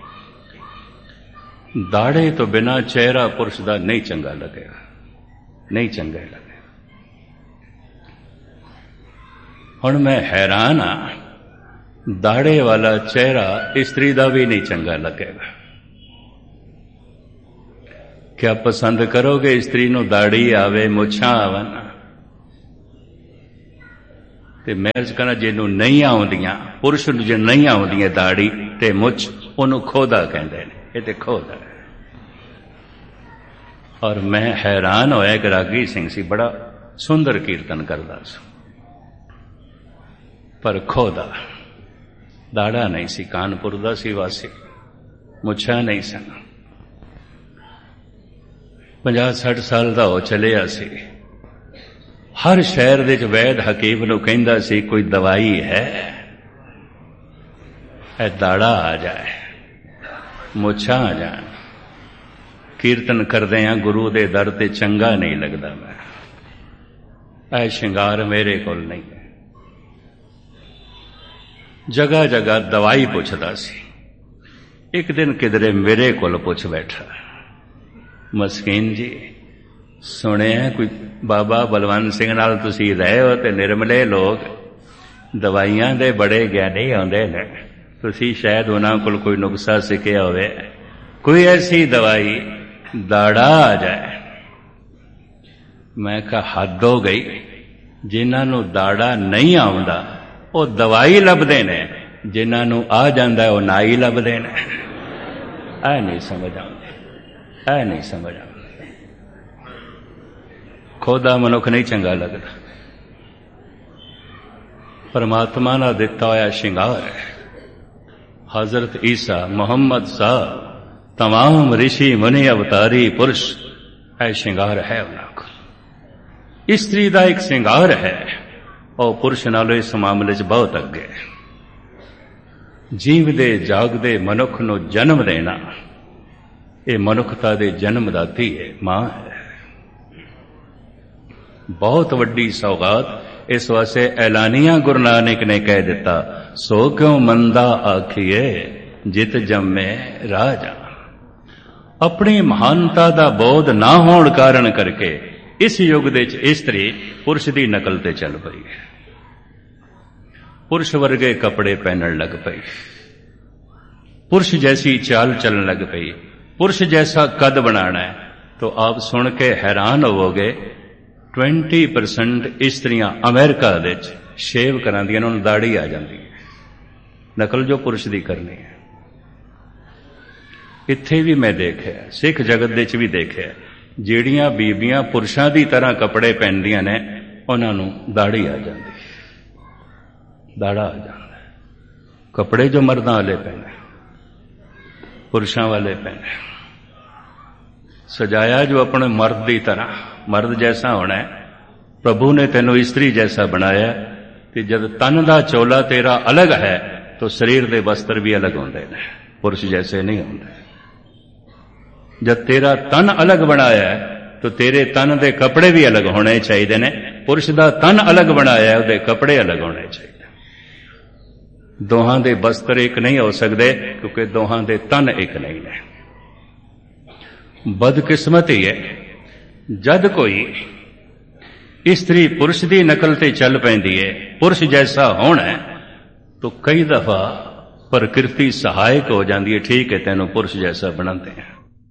दाड़े तो बिना चेहरा पुरुष का नहीं चंगा लगेगा, नहीं चंगा लगेगा। हुण मैं हैरान हाँ, दाड़े वाला चेहरा स्त्री का भी नहीं चंगा लगेगा। क्या पसंद करोगे स्त्री नूं दाड़ी आवे मुछां आवन? ते मैं अर्ज करना जिन्हों नहीं आउंदियां, पुरुष नूं जे नहीं आउंदियां दाड़ी ते मुछ, उहनूं खोदा कहंदे ने। ये ते खोदा है। और मैं हैरान होया कि रागी सिंह सी बड़ा सुंदर कीर्तन करदा सी, पर खोदा, दाड़ा नहीं सी, कानपुर दा सी वासी, मुछां नहीं सन। पंजाह सठ साल दा हो चलिया सी। हर शहर दे च वैद हकीम नूं कहंदा सी कोई दवाई है, ए दाड़ा आ जाए, मुछां आ जाए। कीर्तन करदे हैं गुरु दे दर ते चंगा नहीं लगदा मैं, ऐ शिंगार मेरे कोल नहीं। जगह जगह दवाई पुछदा सी। एक दिन किधरे मेरे कोल पुछ बैठा, मस्कीन जी सुने कोई बाबा बलवंत सिंह नाल तुसी रहे हो ते निर्मले लोग दवाइयां दे बड़े ज्ञानी होंदे ने, तुसी शायद उन्हां कोल कोई नुस्खा सिखिया होवे, कोई ऐसी दवाई दाड़ा आ जाए। मैं कहा हद हो गई, जिन्हां नूं दाड़ा नहीं आउंदा वो दवाई लभदे ने, जिन्हां नूं आ जांदा वो नाई लभदे ने। ऐ नहीं समझ आउंदी, ऐ नहीं समझ आउंदी। खोदा मनुख नहीं चंगा लगता। परमात्मा ना दिता होया शिंगार है। हजरत ईसा मोहम्मद साहब तमाम ऋषि मुनि अवतारी पुरुष है शिंगार है उन्हां कोल। स्त्री दा एक शिंगार है और पुरुष नालों इस मामले च बहुत अगे। जीवदे जागदे मनुख नूं जन्म देना ये मनुखता दे जन्मदाती है, मां है। बहुत वड्डी सौगात इस वास्ते ऐलानिया गुरु नानक ने कह दिता, सो क्यों मंदा आखिए जित जम्मे राजा। अपनी महानता दा बोध ना होण कारण करके इस युग दे स्त्री पुरुष की नकल ते चल पई, पुरुष वर्गे कपड़े पहनन लग पई, पुरुष जैसी चाल चलन लग पई, पुरुष जैसा कद बनाना है। तो आप सुन के हैरान होवोगे, ट्वेंटी परसेंट स्त्रियां अमेरिका दे शेव करांदियां, उन्होंने दाड़ी आ जाती है। नकल जो पुरुष की करनी है। इत्थे भी मैं देखे, सिख जगत दे च भी देखे, ਜਿਹੜੀਆਂ बीबियां पुरुषों की तरह कपड़े पहनदियां ने उन्होंने दाड़ी आ जाती है, दाड़ा आ जाता है। कपड़े जो मर्दां वाले पहने पुरुषों वाले पहने, सजाया जो अपने मर्द की तरह, मर्द जैसा होना है। प्रभु ने तेनों स्त्री जैसा बनाया कि जब तन का चोला तेरा अलग है तो शरीर के वस्त्र भी अलग होंगे ने, पुरुष जैसे नहीं होंगे। जब तेरा तन अलग बनाया है तो तेरे तन के कपड़े भी अलग होने चाहिए ने। पुरुष का तन अलग बनाया है, उसके कपड़े अलग होने चाहिए। दोहां दे वस्त्र एक नहीं हो सकते क्योंकि दोहां दे तन एक नहीं है। बदकिस्मती है जद कोई स्त्री पुरुष की नकल ते चल पैंदी है, पुरुष जैसा होना है, तो कई दफा प्रकृति सहायक हो जाती है। ठीक है, तेनों पुरुष जैसा बनाते हैं।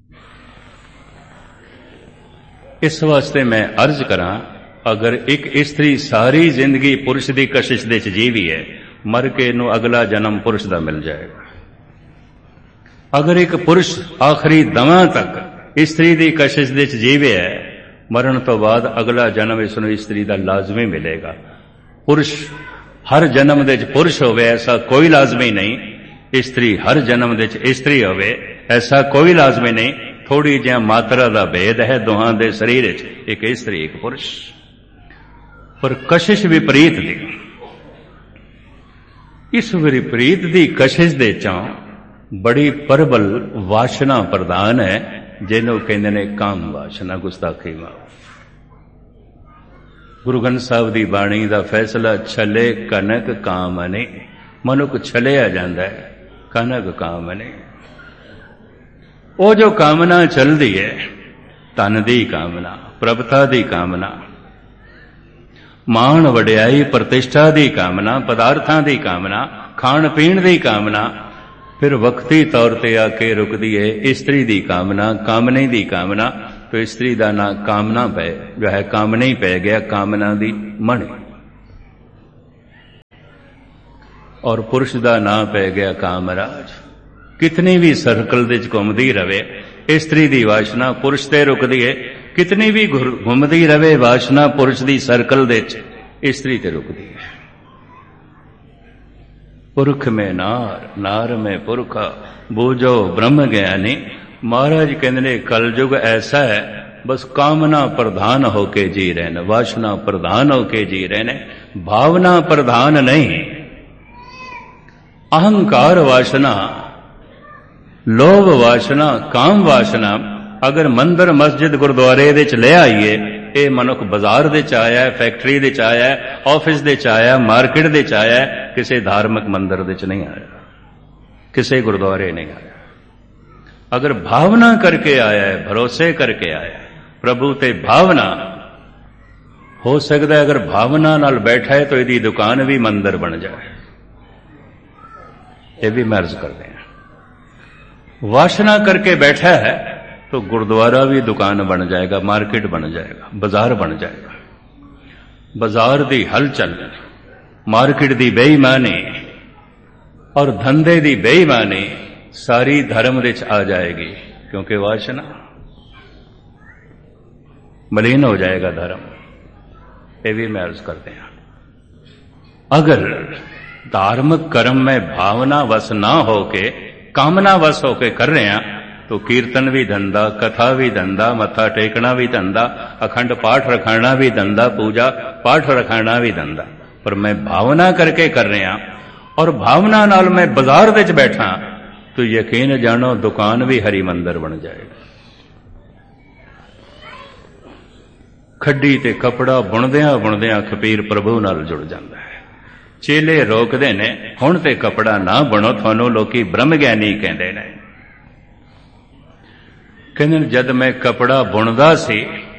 इस वास्ते मैं अर्ज करा, अगर एक स्त्री सारी जिंदगी पुरुष की कशिश दे जीवी है, मर के इनू अगला जन्म पुरुष का मिल जाएगा। अगर एक पुरुष आखिरी दमा तक स्त्री की कशिश दे जीवे है, मरण तो बाद अगला जन्म इसनू स्त्री का लाजमी मिलेगा। पुरुष हर जन्म दे पुरुष होवे ऐसा कोई लाजमी नहीं, स्त्री हर जन्म दे स्त्री होवे ऐसा कोई लाजमी नहीं। थोड़ी जिहा मात्रा का भेद है दोहां दे शरीर च, एक स्त्री एक पुरुष। पर कशिश विपरीत दी, इस विपरीत दी कशिश दे चों बड़ी प्रबल वासना प्रधान है, जिन्हों कहते ने काम वासना, गुस्ताखी मां। गुरु ग्रंथ साहब की बाणी का फैसला, छले कनक कामने, मनुख छलिया जाता है, कनक कामने। वो जो कामना चलती है, धन की कामना, प्रभुता की कामना, मान वड्याई प्रतिष्ठा की कामना, पदार्थां की कामना, खाण पीण की कामना, फिर वक्ती तौर पर आके रुकती है इस्त्री दी कामना, कामने दी कामना। तो इस्त्री का ना कामना पै जो है कामने ही पै गया, कामना दी मण। और पुरुष का ना पै गया कामराज। कितनी भी सर्कल दे घूमती रवे इस्त्री दी वासना पुरुष ते रुकदी है, कितनी भी घूमती रवे वासना पुरुष दी सर्कल दे इस्त्री ते रुकदी है। पुरख में नार, नार में पुरखा, बूझो ब्रह्म ज्ञानी। महाराज कहते ने कलयुग ऐसा है, बस कामना प्रधान होके जी रहे ने, वासना प्रधान होके जी रहे ने, भावना प्रधान नहीं। अहंकार वासना, लोभ वासना, काम वासना अगर मंदिर मस्जिद गुरुद्वारे दे च ले आईए, ये मनुख बाजार दे च आया, फैक्ट्री दे च आया, ऑफिस दे च आया, मार्केट दे च आया, किसी धार्मिक मंदिर दे च नहीं आया, किसी गुरुद्वारे नहीं आया। अगर भावना करके आया है, भरोसे करके आया है, प्रभु ते भावना हो सकता है। अगर भावना नाल बैठा है तो यदि दुकान भी मंदिर बन जाए, ये भी मर्ज करते हैं। वासना करके बैठा है तो गुरुद्वारा भी दुकान बन जाएगा, मार्केट बन जाएगा, बाजार बन जाएगा। बाजार दी हलचल, मार्केट दी बेईमानी और धंधे दी बेईमानी सारी धर्म दे च आ जाएगी, क्योंकि वासना मलिन हो जाएगा धर्म। ये भी मैं अर्ज करते हैं। अगर धार्मिक कर्म में भावना वश ना होके कामना वश होके कर रहे हैं तो कीर्तन भी धंधा, कथा भी धंधा, मत्था टेकना भी धंधा, अखंड पाठ रखाना भी धंधा, पूजा पाठ रखाना भी धंधा। पर मैं भावना करके कर रहा और भावना नाल मैं बाजार विच बैठा तो यकीन जानो दुकान भी हरि मंदिर बन जाएगा। खड्डी ते कपड़ा बुणदियां बुणदियां खपीर प्रभु नाल जुड़ जाता है। चेले रोकदे ने, हुण ते कपड़ा ना बनो, थानू लोकी ब्रह्म ज्ञानी कहंदे ने। कहंदे जद मैं कपड़ा बुणदा सी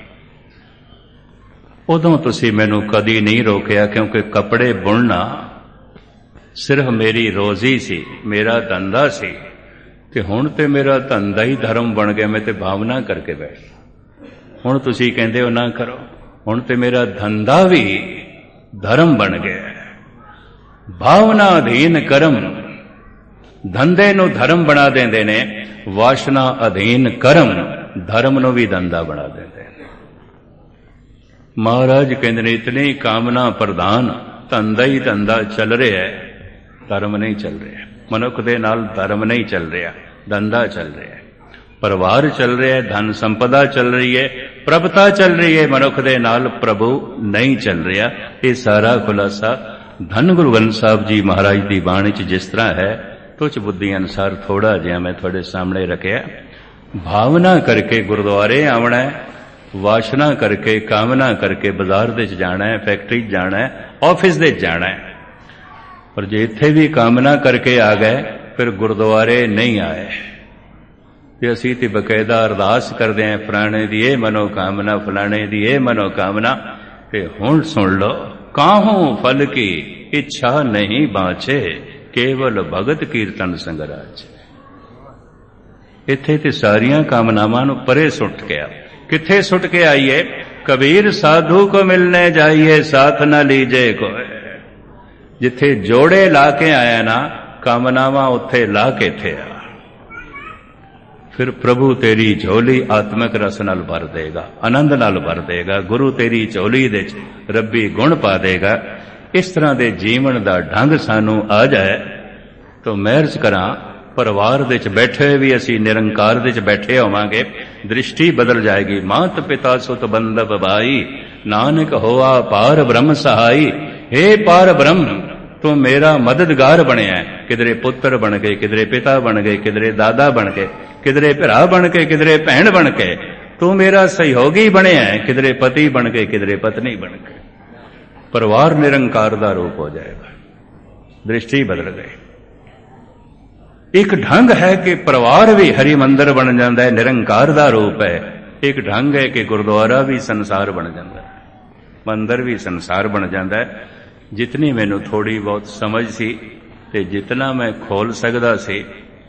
उदों तुसी मैनू कदी नहीं रोकिया, क्योंकि कपड़े बुणना सिर्फ मेरी रोजी सी, मेरा धंधा सी। ते हुण ते मेरा धंधा ही धर्म बन गया, मैं ते भावना करके बैठ। हुण तुसी कहंदे हो ना करो, हुण ते मेरा धंधा भी धर्म बन गया। भावना अधीन कर्म, धंधे नू धर्म बना देंदे ने, वासना अधीन कर्म धर्म नू भी धंधा बना देंदे ने। महाराज कहंदे ने इतनी कामना प्रधान धंधा ही धंधा चल रहा है, धर्म नहीं चल रहा। मनुख दे नाल धर्म नहीं चल रहा, धंधा चल रहा है। परिवार चल रहा है, धन संपदा चल रही है, प्रभुता चल रही है, मनुख दे नाल प्रभु नहीं चल रहा। ये सारा खुलासा धन गुरु ग्रंथ साहब जी महाराज की बाणी च जिस तरह है, तुच्छ बुद्धि अनुसार थोड़ा जिहा मैं थोड़े सामने रखिया। भावना करके गुरुद्वारे आवना है, वासना करके कामना करके बाजार दे जाना है, फैक्ट्री जाना है, ऑफिस दे जाना है। और जे इत्थे भी कामना करके आ गए फिर गुरुद्वारे नहीं आए ते असीं ते बकायदा अरदास करते हैं, फलाने दी ये मनोकामना, फलाने दी ये मनोकामना। ते हुण सुन लो, काहूं फल की इच्छा नहीं बाँचे, केवल भगत कीर्तन संगराज। इत्थे ते सारियां कामनावां नूं परे सुट गया। किथे सुट के आइए? कबीर साधु को मिलने जाइए, साथ न लीजे कोई। जिथे जोड़े ला के आया ना, कामनावां उत्थे ला के थे आ। फिर प्रभु तेरी झोली आत्मक रस नाल भर देगा, आनंद नाल भर देगा। गुरु तेरी झोली दे रब्बी गुण पा देगा। इस तरह दे जीवन दा ढंग सानू आ जाए तो मैं अर्ज करा, परिवार दे च बैठे भी असी निरंकार दे च बैठे होवांगे, दृष्टि बदल जाएगी। मात पिता सुत बंधव भाई, नानक होआ पार ब्रह्म सहाई। हे पार ब्रह्म, तू मेरा मददगार बने है। किधरे पुत्र बन गए, किधरे पिता बन गए, किधरे दादा बन गए, किधरे भरा बन के, किधरे भैन बन के। तू मेरा सहयोगी बने है, किधरे पति बन गए, किधरे पत्नी बन गए। परिवार निरंकार दा रूप हो जाएगा, दृष्टि बदल गई। एक ढंग है कि परिवार भी हरि मंदिर बन जाता है, निरंकार दा रूप है। एक ढंग है कि गुरुद्वारा भी संसार बन जाता है, मंदिर भी संसार बन जाता है। जितनी मैनू थोड़ी बहुत समझ सी ते जितना मैं खोल सकदा सी,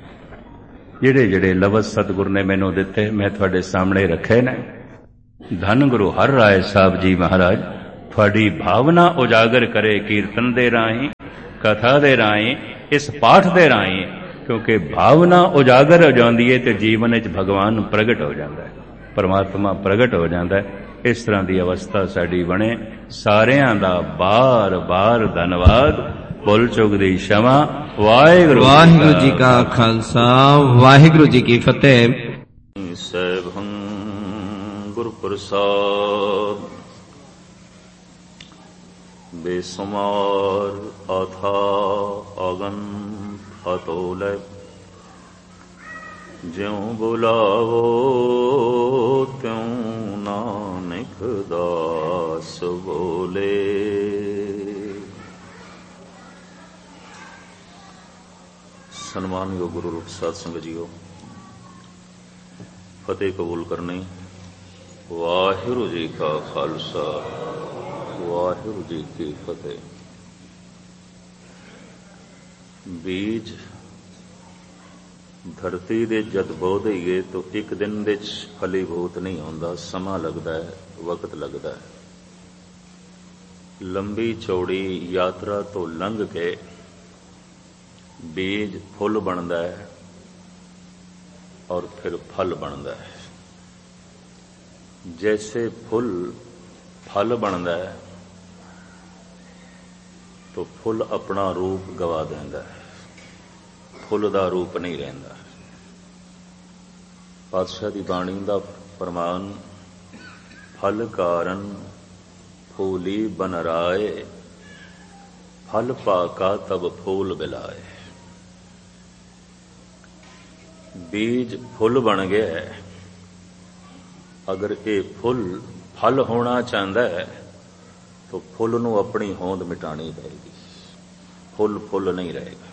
ਜਿਹੜੇ ਜਿਹੜੇ ਲਫ਼ਜ਼ ਸਤਿਗੁਰ ਨੇ ਮੈਨੂੰ ਦਿੱਤੇ ਮੈਂ ਤੁਹਾਡੇ ਸਾਹਮਣੇ ਰੱਖੇ ਨੇ। ਧੰਨ ਗੁਰੂ ਹਰ ਰਾਏ ਸਾਹਿਬ ਜੀ ਮਹਾਰਾਜ ਤੁਹਾਡੀ ਭਾਵਨਾ ਉਜਾਗਰ ਕਰੇ ਕੀਰਤਨ ਦੇ ਰਾਹੀਂ, ਕਥਾ ਦੇ ਰਾਹੀਂ, ਇਸ ਪਾਠ ਦੇ ਰਾਹੀਂ, ਕਿਉਂਕਿ ਭਾਵਨਾ ਉਜਾਗਰ ਹੋ ਜਾਂਦੀ ਹੈ ਤੇ ਜੀਵਨ ਵਿੱਚ ਭਗਵਾਨ ਪ੍ਰਗਟ ਹੋ ਜਾਂਦਾ ਹੈ, ਪਰਮਾਤਮਾ ਪ੍ਰਗਟ ਹੋ ਜਾਂਦਾ ਹੈ। ਇਸ ਤਰ੍ਹਾਂ ਦੀ ਅਵਸਥਾ ਸਾਡੀ ਬਣੇ। ਸਾਰਿਆਂ ਦਾ ਬਾਰ ਬਾਰ ਧੰਨਵਾਦ। ਭੁੱਲ ਚੁੱਕ ਦੀ क्षमा। ਵਾਹਿਗੁਰੂ ਵਾਹਿਗੁਰੂ ਜੀ ਕਾ ਖਾਲਸਾ, ਵਾਹਿਗੁਰੂ ਜੀ ਕੀ ਫਤਿਹ। ਸੈਭੰ ਗੁਰ ਪ੍ਰਸਾਦ ਬੇਸੁਮਾਰ ਅਥਾ ਅਗਨ ਅਤੋਲੇ ਜਿਉ ਬੁਲਾਵੋ ਤਿਉ ਨਾਨਕ ਦਾਸ ਬੋਲੇ। ਸਨਮਾਨਯੋਗ ਗੁਰੂ ਰੂਪ ਸਾਧ ਸੰਗਤ ਜੀਓ, ਫਤਿਹ ਕਬੂਲ ਕਰਨੀ। ਵਾਹਿਗੁਰੂ ਜੀ ਕਾ ਖਾਲਸਾ, ਵਾਹਿਗੁਰੂ ਜੀ ਕੀ ਫਤਿਹ। ਬੀਜ ਧਰਤੀ ਦੇ ਜਦ ਬੋ ਦਈਏ ਤਾਂ ਇੱਕ ਦਿਨ ਦੇ ਚ ਫਲੀਭੂਤ ਨਹੀਂ ਹੁੰਦਾ, ਸਮਾਂ ਲੱਗਦਾ ਹੈ, ਵਕਤ ਲੱਗਦਾ ਹੈ। ਲੰਬੀ ਚੌੜੀ ਯਾਤਰਾ ਤੋਂ ਲੰਘ ਕੇ ਬੀਜ ਫੁੱਲ ਬਣਦਾ ਹੈ ਔਰ ਫਿਰ ਫਲ ਬਣਦਾ ਹੈ। ਜੈਸੇ ਫੁੱਲ ਫਲ ਬਣਦਾ ਹੈ ਤਾਂ ਫੁੱਲ ਆਪਣਾ ਰੂਪ ਗਵਾ ਦਿੰਦਾ ਹੈ, ਫੁੱਲ ਦਾ ਰੂਪ ਨਹੀਂ ਰਹਿੰਦਾ। ਪਾਤਸ਼ਾਹ ਦੀ ਬਾਣੀ ਦਾ ਫਰਮਾਨ, ਫਲ ਕਾਰਨ ਫੂਲੀ ਬਨ ਰਾਏ, ਫਲ ਪਾਕਾ ਤਬ ਫੂਲ ਬਿਲਾਏ। ਬੀਜ ਫੁੱਲ ਬਣ ਗਿਆ ਹੈ, ਅਗਰ ਇਹ ਫੁੱਲ ਫਲ ਹੋਣਾ ਚਾਹੁੰਦਾ ਹੈ ਤਾਂ ਫੁੱਲ ਨੂੰ ਆਪਣੀ ਹੋਂਦ ਮਿਟਾਣੀ ਪਏਗੀ, ਫੁੱਲ ਫੁੱਲ ਨਹੀਂ ਰਹੇਗਾ।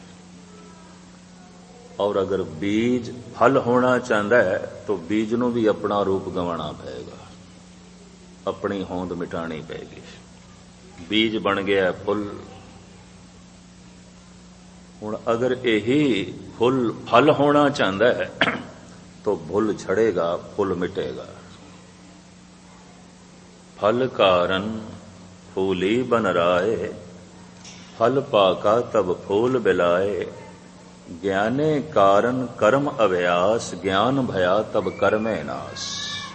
ਔਰ ਅਗਰ ਬੀਜ ਫਲ ਹੋਣਾ ਚਾਹੁੰਦਾ ਹੈ ਤਾਂ ਬੀਜ ਨੂੰ ਵੀ ਆਪਣਾ ਰੂਪ ਗਵਾਉਣਾ ਪਏਗਾ, ਆਪਣੀ ਹੋਂਦ ਮਿਟਾਣੀ ਪਏਗੀ। ਬੀਜ ਬਣ ਗਿਆ ਫੁੱਲ। ਹੁਣ ਅਗਰ ਇਹੀ ਫੁੱਲ ਫਲ ਹੋਣਾ ਚਾਹੁੰਦਾ ਹੈ ਤਾਂ ਭੁੱਲ ਛੜੇਗਾ, ਫੁੱਲ ਮਿਟੇਗਾ। ਫਲ ਕਾਰਨ ਫੂਲੀ ਬਨ ਰਾਏ, ਫਲ ਪਾਕਾ ਤਬ ਫੂਲ ਬਿਲਾਏ। ਗਿਆਨੇ ਕਾਰਨ ਕਰਮ ਅਭਿਆਸ, ਗਿਆਨ ਭਇਆ ਤਬ ਕਰਮੇ ਨਾਸ।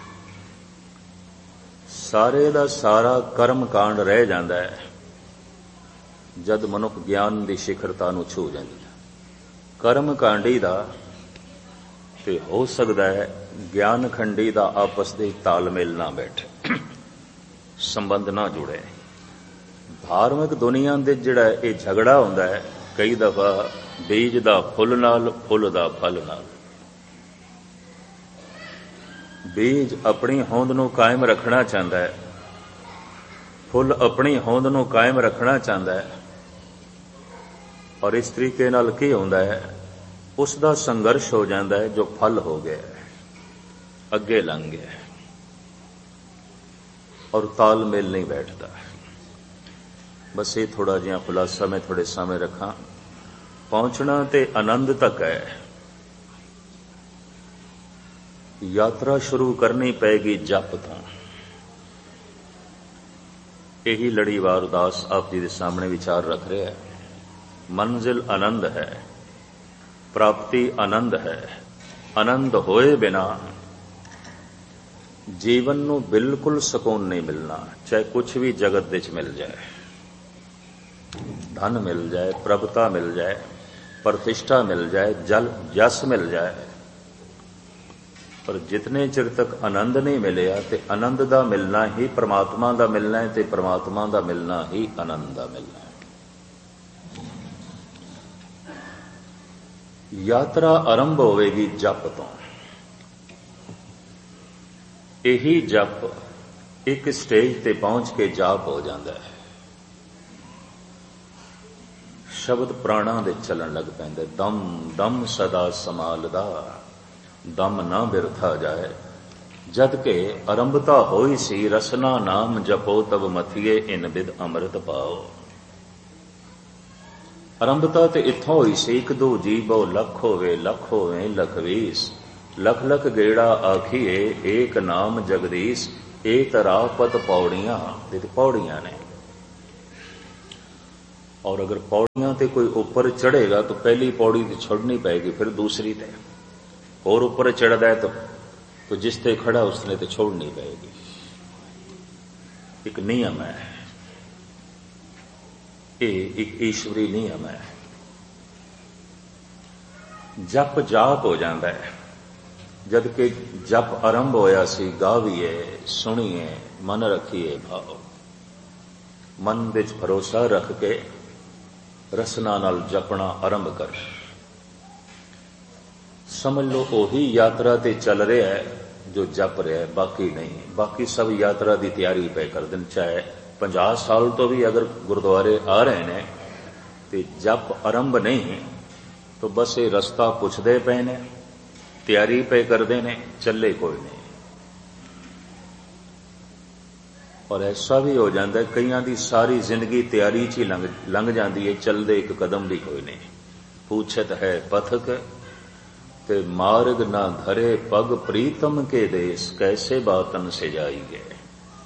ਸਾਰੇ ਦਾ ਸਾਰਾ ਕਰਮ ਕਾਂਡ ਰਹਿ ਜਾਂਦਾ ਹੈ ਜਦ ਮਨੁੱਖ ਗਿਆਨ ਦੀ ਸਿਖਰਤਾ ਨੂੰ ਛੂ ਜਾਂਦੀ ਹੈ। ਕਰਮ ਕਾਂਡੀ ਦਾ ਤੇ ਹੋ ਸਕਦਾ ਹੈ ਗਿਆਨ ਖੰਡੀ ਦਾ ਆਪਸ ਦੇ ਤਾਲਮੇਲ ਨਾ ਬੈਠੇ, ਸੰਬੰਧ ਨਾ ਜੁੜੇ। ਧਾਰਮਿਕ ਦੁਨੀਆ ਦੇ ਜਿਹੜਾ ਇਹ ਝਗੜਾ ਹੁੰਦਾ ਹੈ ਕਈ ਦਫਾ ਬੀਜ ਦਾ ਫੁੱਲ ਨਾਲ, ਫੁੱਲ ਦਾ ਫਲ ਨਾਲ। ਬੀਜ ਆਪਣੀ ਹੋਂਦ ਨੂੰ ਕਾਇਮ ਰੱਖਣਾ ਚਾਹੁੰਦਾ ਹੈ, ਫੁੱਲ ਆਪਣੀ ਹੋਂਦ ਨੂੰ ਕਾਇਮ ਰੱਖਣਾ ਚਾਹੁੰਦਾ ਹੈ। ਔਰ ਇਸ ਤਰੀਕੇ ਨਾਲ ਕੀ ਹੁੰਦਾ ਹੈ, ਉਸ ਦਾ ਸੰਘਰਸ਼ ਹੋ ਜਾਂਦਾ ਹੈ ਜੋ ਫਲ ਹੋ ਗਿਆ, ਅੱਗੇ ਲੰਘ ਗਿਆ ਔਰ ਤਾਲਮੇਲ ਨਹੀਂ ਬੈਠਦਾ। ਬਸ ਇਹ ਥੋੜਾ ਜਿਹਾ ਖੁਲਾਸਾ ਮੈਂ ਤੁਹਾਡੇ ਸਾਹਮਣੇ ਰੱਖਾਂ। ਪਹੁੰਚਣਾ ਤੇ ਆਨੰਦ ਤੱਕ ਹੈ। ਯਾਤਰਾ ਸ਼ੁਰੂ ਕਰਨੀ ਪਏਗੀ ਜਪ ਤੋਂ। ਇਹੀ ਲੜੀਵਾਰ ਉਦਾਸ ਆਪ ਜੀ ਦੇ ਸਾਹਮਣੇ ਵਿਚਾਰ ਰੱਖ ਰਿਹਾ ਹੈ। ਮੰਜ਼ਿਲ ਆਨੰਦ ਹੈ, ਪ੍ਰਾਪਤੀ ਆਨੰਦ ਹੈ। ਆਨੰਦ ਹੋਏ ਬਿਨਾ ਜੀਵਨ ਨੂੰ ਬਿਲਕੁਲ ਸਕੂਨ ਨਹੀਂ ਮਿਲਣਾ, ਚਾਹੇ ਕੁਛ ਵੀ ਜਗਤ ਵਿੱਚ ਮਿਲ ਜਾਏ, ਧਨ ਮਿਲ ਜਾਏ, ਪ੍ਰਭਤਾ ਮਿਲ ਜਾਏ, ਪ੍ਰਤਿਸ਼ਠਾ ਮਿਲ ਜਾਏ, ਜਲ ਜਸ ਮਿਲ ਜਾਏ, ਪਰ ਜਿਤਨੇ ਚਿਰ ਤੱਕ ਆਨੰਦ ਨਹੀਂ ਮਿਲਿਆ ਤੇ ਆਨੰਦ ਦਾ ਮਿਲਣਾ ਹੀ ਪ੍ਰਮਾਤਮਾ ਦਾ ਮਿਲਣਾ ਹੈ ਤੇ ਪ੍ਰਮਾਤਮਾ ਦਾ ਮਿਲਣਾ ਹੀ ਆਨੰਦ ਦਾ ਮਿਲਣਾ ਹੈ। ਯਾਤਰਾ ਆਰੰਭ ਹੋਵੇਗੀ ਜਪ ਤੋਂ। ਇਹੀ ਜਪ ਇੱਕ ਸਟੇਜ ਤੇ ਪਹੁੰਚ ਕੇ ਜਾਪ ਹੋ ਜਾਂਦਾ ਹੈ। ਸ਼ਬਦ ਪ੍ਰਾਣਾਂ ਦੇ ਚੱਲਣ ਲੱਗ ਪੈਂਦੇ। ਦਮ ਦਮ ਸਦਾ ਸੰਭਾਲਦਾ, ਦਮ ਨਾ ਬਿਰਥਾ ਜਾਏ। ਜਦ ਕਿ ਆਰੰਭਤਾ ਹੋਈ ਸੀ, ਰਸਨਾ ਨਾਮ ਜਪੋ ਤਬ ਮਥੀਏ ਇਨ ਬਿਦ ਅੰਮ੍ਰਿਤ ਪਾਓ। ਆਰੰਭਤਾ ਤੇ ਇੱਥੋਂ ਹੋਈ ਸੀ, ਇੱਕ ਦੋ ਜੀਵੋ ਲੱਖ ਹੋਵੇ, ਲੱਖ ਹੋਵੇ ਲੱਖ ਵੀਸ, ਲੱਖ ਲੱਖ ਗੇੜਾ ਆਖੀਏ, ਏਕ ਨਾਮ ਜਗਦੀਸ਼, ਇਹ ਤਰਾਪਤ ਪੌੜੀਆਂ। ਤੇ ਪੌੜੀਆਂ ਨੇ, और अगर पौड़ियां ते कोई ऊपर चढ़ेगा तो पहली पौड़ी तो छोड़नी पड़ेगी, फिर दूसरी ते और ऊपर चढ़ता है तो तो जिस ते खड़ा उसने तो छोड़नी पड़ेगी। एक नियम है, ये एक ईश्वरी नियम है। जप जाप हो जाता है, जबकि जप आरंभ होया सी गावीए सुनीए मन रखिए भाव। मन विच भरोसा रख के रसना नाल जपना आरंभ कर। समझ लो ओही यात्रा ते चल रहा है जो जप रहा है, बाकी नहीं। बाकी सब यात्रा की तैयारी पे कर दिन। चाहे पचास साल तो भी अगर गुरुद्वारे आ रहे ने ते जप आरंभ नहीं तो बस ये रस्ता पुछदे पे ने, तैयारी पे करते ने, चले कोई नहीं। और ऐसा भी हो जाता है कईयां दी सारी जिंदगी तैयारी च ही लंघ लंघ जाती है, चलते एक कदम भी कोई नहीं। पूछत है पथक ते मार्ग ना धरे, पग प्रीतम के देश, कैसे बातन से जाई गए।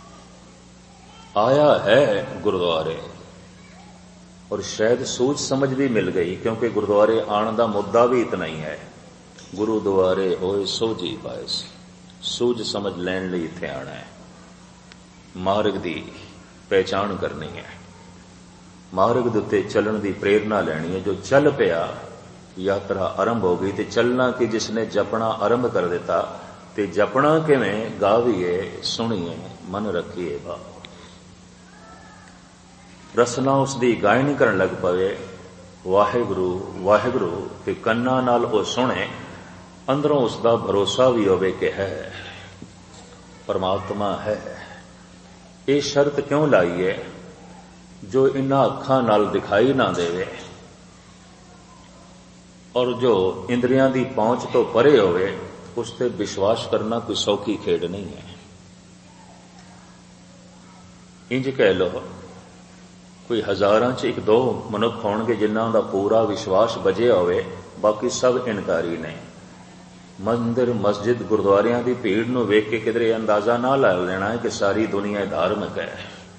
आया है गुरुद्वारे और शायद सूझ समझ भी मिल गई, क्योंकि गुरुद्वारे आने का मुद्दा भी इतना ही है। गुरुद्वारे होए सोझी पाए, सूझ समझ लैन लई इत्थे आना है। मार्ग की पहचान करनी है, मार्ग दे उत्ते चलण की प्रेरणा लैनी है। जो चल पिया, यात्रा आरंभ हो गई। तो चलना कि जिसने जपना आरंभ कर दिता, ते जपना किवें, गावीए सुनीए मन रखिए भाव। रसना उसकी गायनी करन लग पवे, वाहिगुरु वाहिगुरु, ते कन्ना नाल वो सुने, अंदरों उसका भरोसा भी होवे कि है परमात्मा है। ये शर्त क्यों लाई है, जो इन्हां अखां नाल दिखाई ना देवे और जो इंद्रियां दी पहुंच तो परे होवे, उस ते विश्वास करना कोई सौखी खेड नहीं है। इंज कह लो कोई हजारां च एक दो मनुख होणगे जिन्हां दा पूरा विश्वास बजे होवे, बाकी सब इनकारी ने। मंदिर मस्जिद गुरुद्वारियां की भीड़ नूं वेख के किधरे अंदाजा ना ला लेना है कि सारी दुनिया धार्मिक है।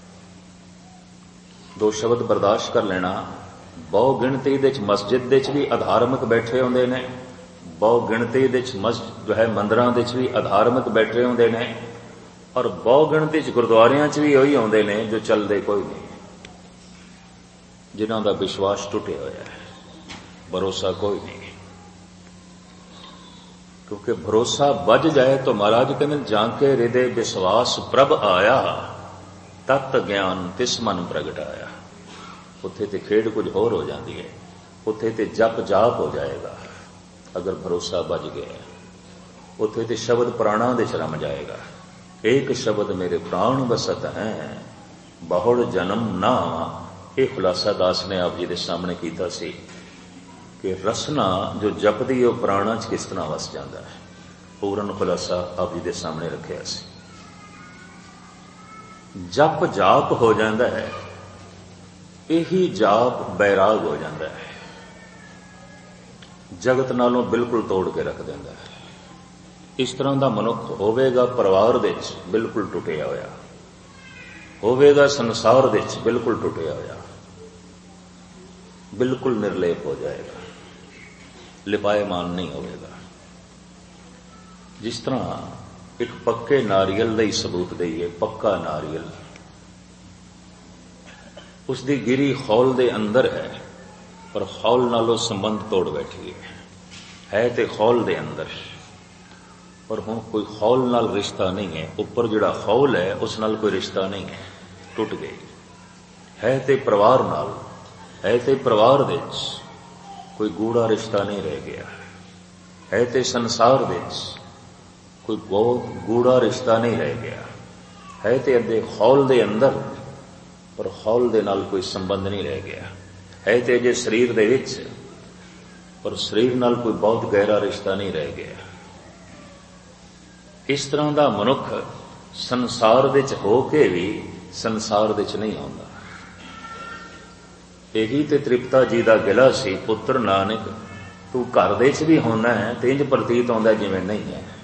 दो शब्द बर्दाश्त कर लेना। बहु गिणती दे मस्जिद दे भी अधार्मिक बैठे होंदे ने, बहु गिणती दे मस्जिद जो है मंदिरां दे भी अधार्मिक बैठे होंदे ने, और बहु गिणती गुरुद्वारियां च भी वही आउंदे ने जो चलदे कोई नहीं, जिन्हां दा विश्वास टुटिया होया है, भरोसा कोई नहीं। क्योंकि भरोसा बज जाए तो महाराज कहते जाके हृदय विश्वास प्रभ आया, तत् ज्ञान तिस मन प्रगटाया। उत्थे ते खेड कुछ होर हो जाती है, उत्थे ते जप जाप हो जाएगा अगर भरोसा बज गया। उत्थे ते शब्द प्राणा दे रम जाएगा। एक शब्द मेरे प्राण बसत हैं, बहुड़ जन्म ना। ये खुलासा दास ने आप जी के सामने किया सी कि रसना जो जपदी है प्राणा च किस तरह वस जाता है। पूर्ण खुलासा आप जी के सामने रखा सी। जप जाप हो जाता है, यही जाप बैराग हो जाता है, जगत नालों बिल्कुल तोड़ के रख देता है। इस तरह का मनुख होवेगा परिवार दे बिल्कुल टुटिया होया, होवेगा संसार दे बिल्कुल टुटिया होया, बिल्कुल निर्लेप हो जाएगा, लिपायमान नहीं होगा। जिस तरह एक पक्के नारियल का ही सबूत दईए, पक्का नारियल उसकी गिरी खौल दे अंदर है, पर खौल नालों संबंध तोड़ बैठी है, है तो खौल दे अंदर, पर हुण कोई खौल नाल रिश्ता नहीं है। उपर जिहड़ा खौल है उस नाल कोई रिश्ता नहीं है, टुट गई है। तो परिवार नाल है, तो परिवार दे कोई गूढ़ा रिश्ता नहीं रह गया है, तो संसार दे कोई गूढ़ा रिश्ता नहीं रह गया है, तो अद्धे खौल दे अंदर पर खौल दे नाल कोई संबंध नहीं रह गया है, तो अजे शरीर दे विच पर शरीर नाल कोई बहुत गहरा रिश्ता नहीं रह गया। इस तरह का मनुख संसार दे च हो के भी संसार दे च नहीं आउंदा। ਇਹੀ ਤੇ ਤ੍ਰਿਪਤਾ ਜੀ ਦਾ ਗਿਲਾ ਸੀ, ਪੁੱਤਰ ਨਾਨਕ ਤੂੰ ਘਰ ਦੇ 'ਚ ਵੀ ਹੋਣਾ ਹੈ ਤੇ ਇੰਜ ਪ੍ਰਤੀਤ ਆਉਂਦਾ ਜਿਵੇਂ ਨਹੀਂ ਹੈ।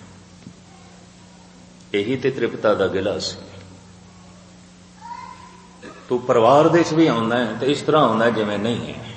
ਇਹੀ ਤੇ ਤ੍ਰਿਪਤਾ ਦਾ ਗਿਲਾ ਸੀ। ਤੂੰ ਪਰਿਵਾਰ ਦੇ 'ਚ ਵੀ ਆਉਂਦਾ ਹੈ ਤੇ ਇਸ ਤਰ੍ਹਾਂ ਆਉਂਦਾ ਜਿਵੇਂ ਨਹੀਂ ਹੈ।